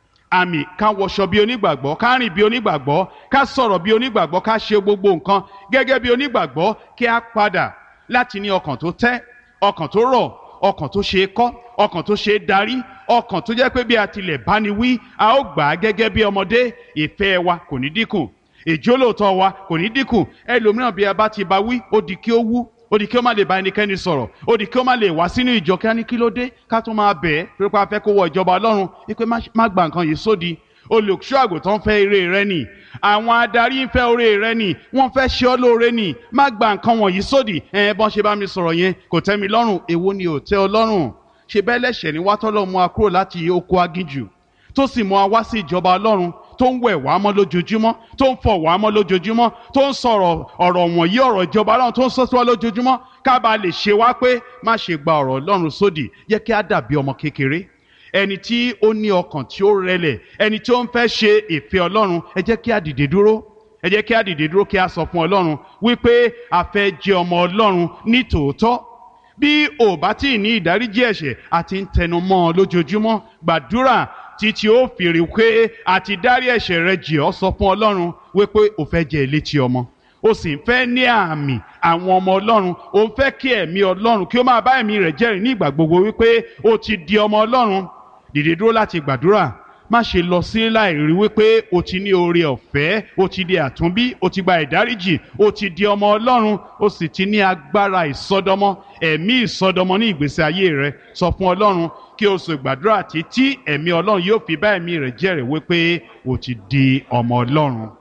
àmì ká wọṣọ bí onígbàgbọ́ ká rìn bí onígbàgbọ́ ká sọ̀rọ̀ bí onígbàgbọ́ ká ṣe gbogbo nǹkan gẹ́gẹ́ bí onígbàgbọ́ kí a padà láti ní ọkàn tó tẹ́ ọkàn tó rọ̀ ọkàn tó ṣe é kọ́ ọkàn tó ṣe é darí ọkàn tó jẹ́ pé bí a tilẹ̀ bá ni wí a ó gbà á gẹ́gẹ́ bí ọmọdé ìfẹ́ wa kò ní dínkù ìjólóòtọ́ wa kò ní dínkù ẹlòmíràn bí a bá ti bá wí ó di kí ó wú ó di kí ó má lè bá ẹnikẹ́ni sọ̀rọ̀ ó di kí ó má lè wá sínú ìjọ kí á ní kí ló dé ká tún máa bẹ̀ ẹ́ torí pé a fẹ́ kó wọ ìjọba Ọlọ́run wípé má gba nǹkan yìí sódì olùṣọ́ àgùntàn fẹ́ ire rẹ nì àwọn adarí ń fẹ́ oore rẹ nì wọ́n fẹ́ ṣe ọ́ lóore nì má gba nǹkan wọ̀nyí sódì ẹ̀ bọ́n ṣe bá mi sọ̀rọ̀ yẹn kò tẹ́ mi lọ́rùn èwo ni ò tẹ́ ọ lọ́rùn ṣe bẹ́ẹ̀ lẹ́ṣẹ̀ ni wá tọ́lọ́ mú wa kúrò láti oko aginjù tó sì mú wa wá sí ìjọba Ọlọ́run tó ń wẹ̀ wá mọ́ lójoojúmọ́ tó ń fọ̀ wá mọ́ lójoojúmọ́ tó ń sọ̀rọ̀ ọ̀rọ̀ wọ̀nyí ọ̀rọ̀ ìjọba Ọlọ́run tó ń sọ sí wa lójoojúmọ́ ká bàa lè ṣe wá pé má ṣe gba ọ̀rọ̀ Ọlọ́run sódì yẹ kí á dàbí ọmọ kékeré ẹni tí ó ní ọkàn tí ó rẹlẹ̀ ẹni tí ó ń fẹ́ ṣe ìfẹ́ Ọlọ́run ẹ jẹ́ kí á dìde dúró ẹ jẹ́ kí á dìde dúró kí á sọ fún Ọlọ́run wípé a fẹ́ jẹ́ ọmọ Ọlọ́run ní tòótọ́ bí ò bá tí ì ní ìdáríjì ẹ̀ṣẹ̀ àti ń tẹnu mọ́ ọ lójoojúmọ́ gbàdúrà títí ó fìrí pé àti dárí ẹ̀ṣẹ̀ rẹ jì ọ́ sọ fún Ọlọ́run wípé ó fẹ́ jẹ́ ìlétí ọmọ ó sì ń fẹ́ ní àmì àwọn ọmọ Ọlọ́run ó ń fẹ́ kí ẹ̀mí Ọlọ́run kí ó máa bá ẹ̀mí rẹ̀ jẹ́rìí ní ìgbà gbogbo wípé ó ti di ọmọ Ọlọ́run dìde dúró láti gbàdúrà má ṣe lọ sí láì rí wípé o ti ní oore ọ̀fẹ́, o ti di àtúnbí, o ti gba ìdáríjì, o ti di ọmọ Ọlọ́run, o sì ti ní agbára ìsọdọmọ, ẹ̀mí ìsọdọmọ ní ìgbésí ayé rẹ. Sọ fún Ọlọ́run kí o sì gbàdúrà títí ẹ̀mí Ọlọ́run yóò fi bá ẹ̀mí rẹ jẹ́rìí wípé o ti di ọmọ Ọlọ́run.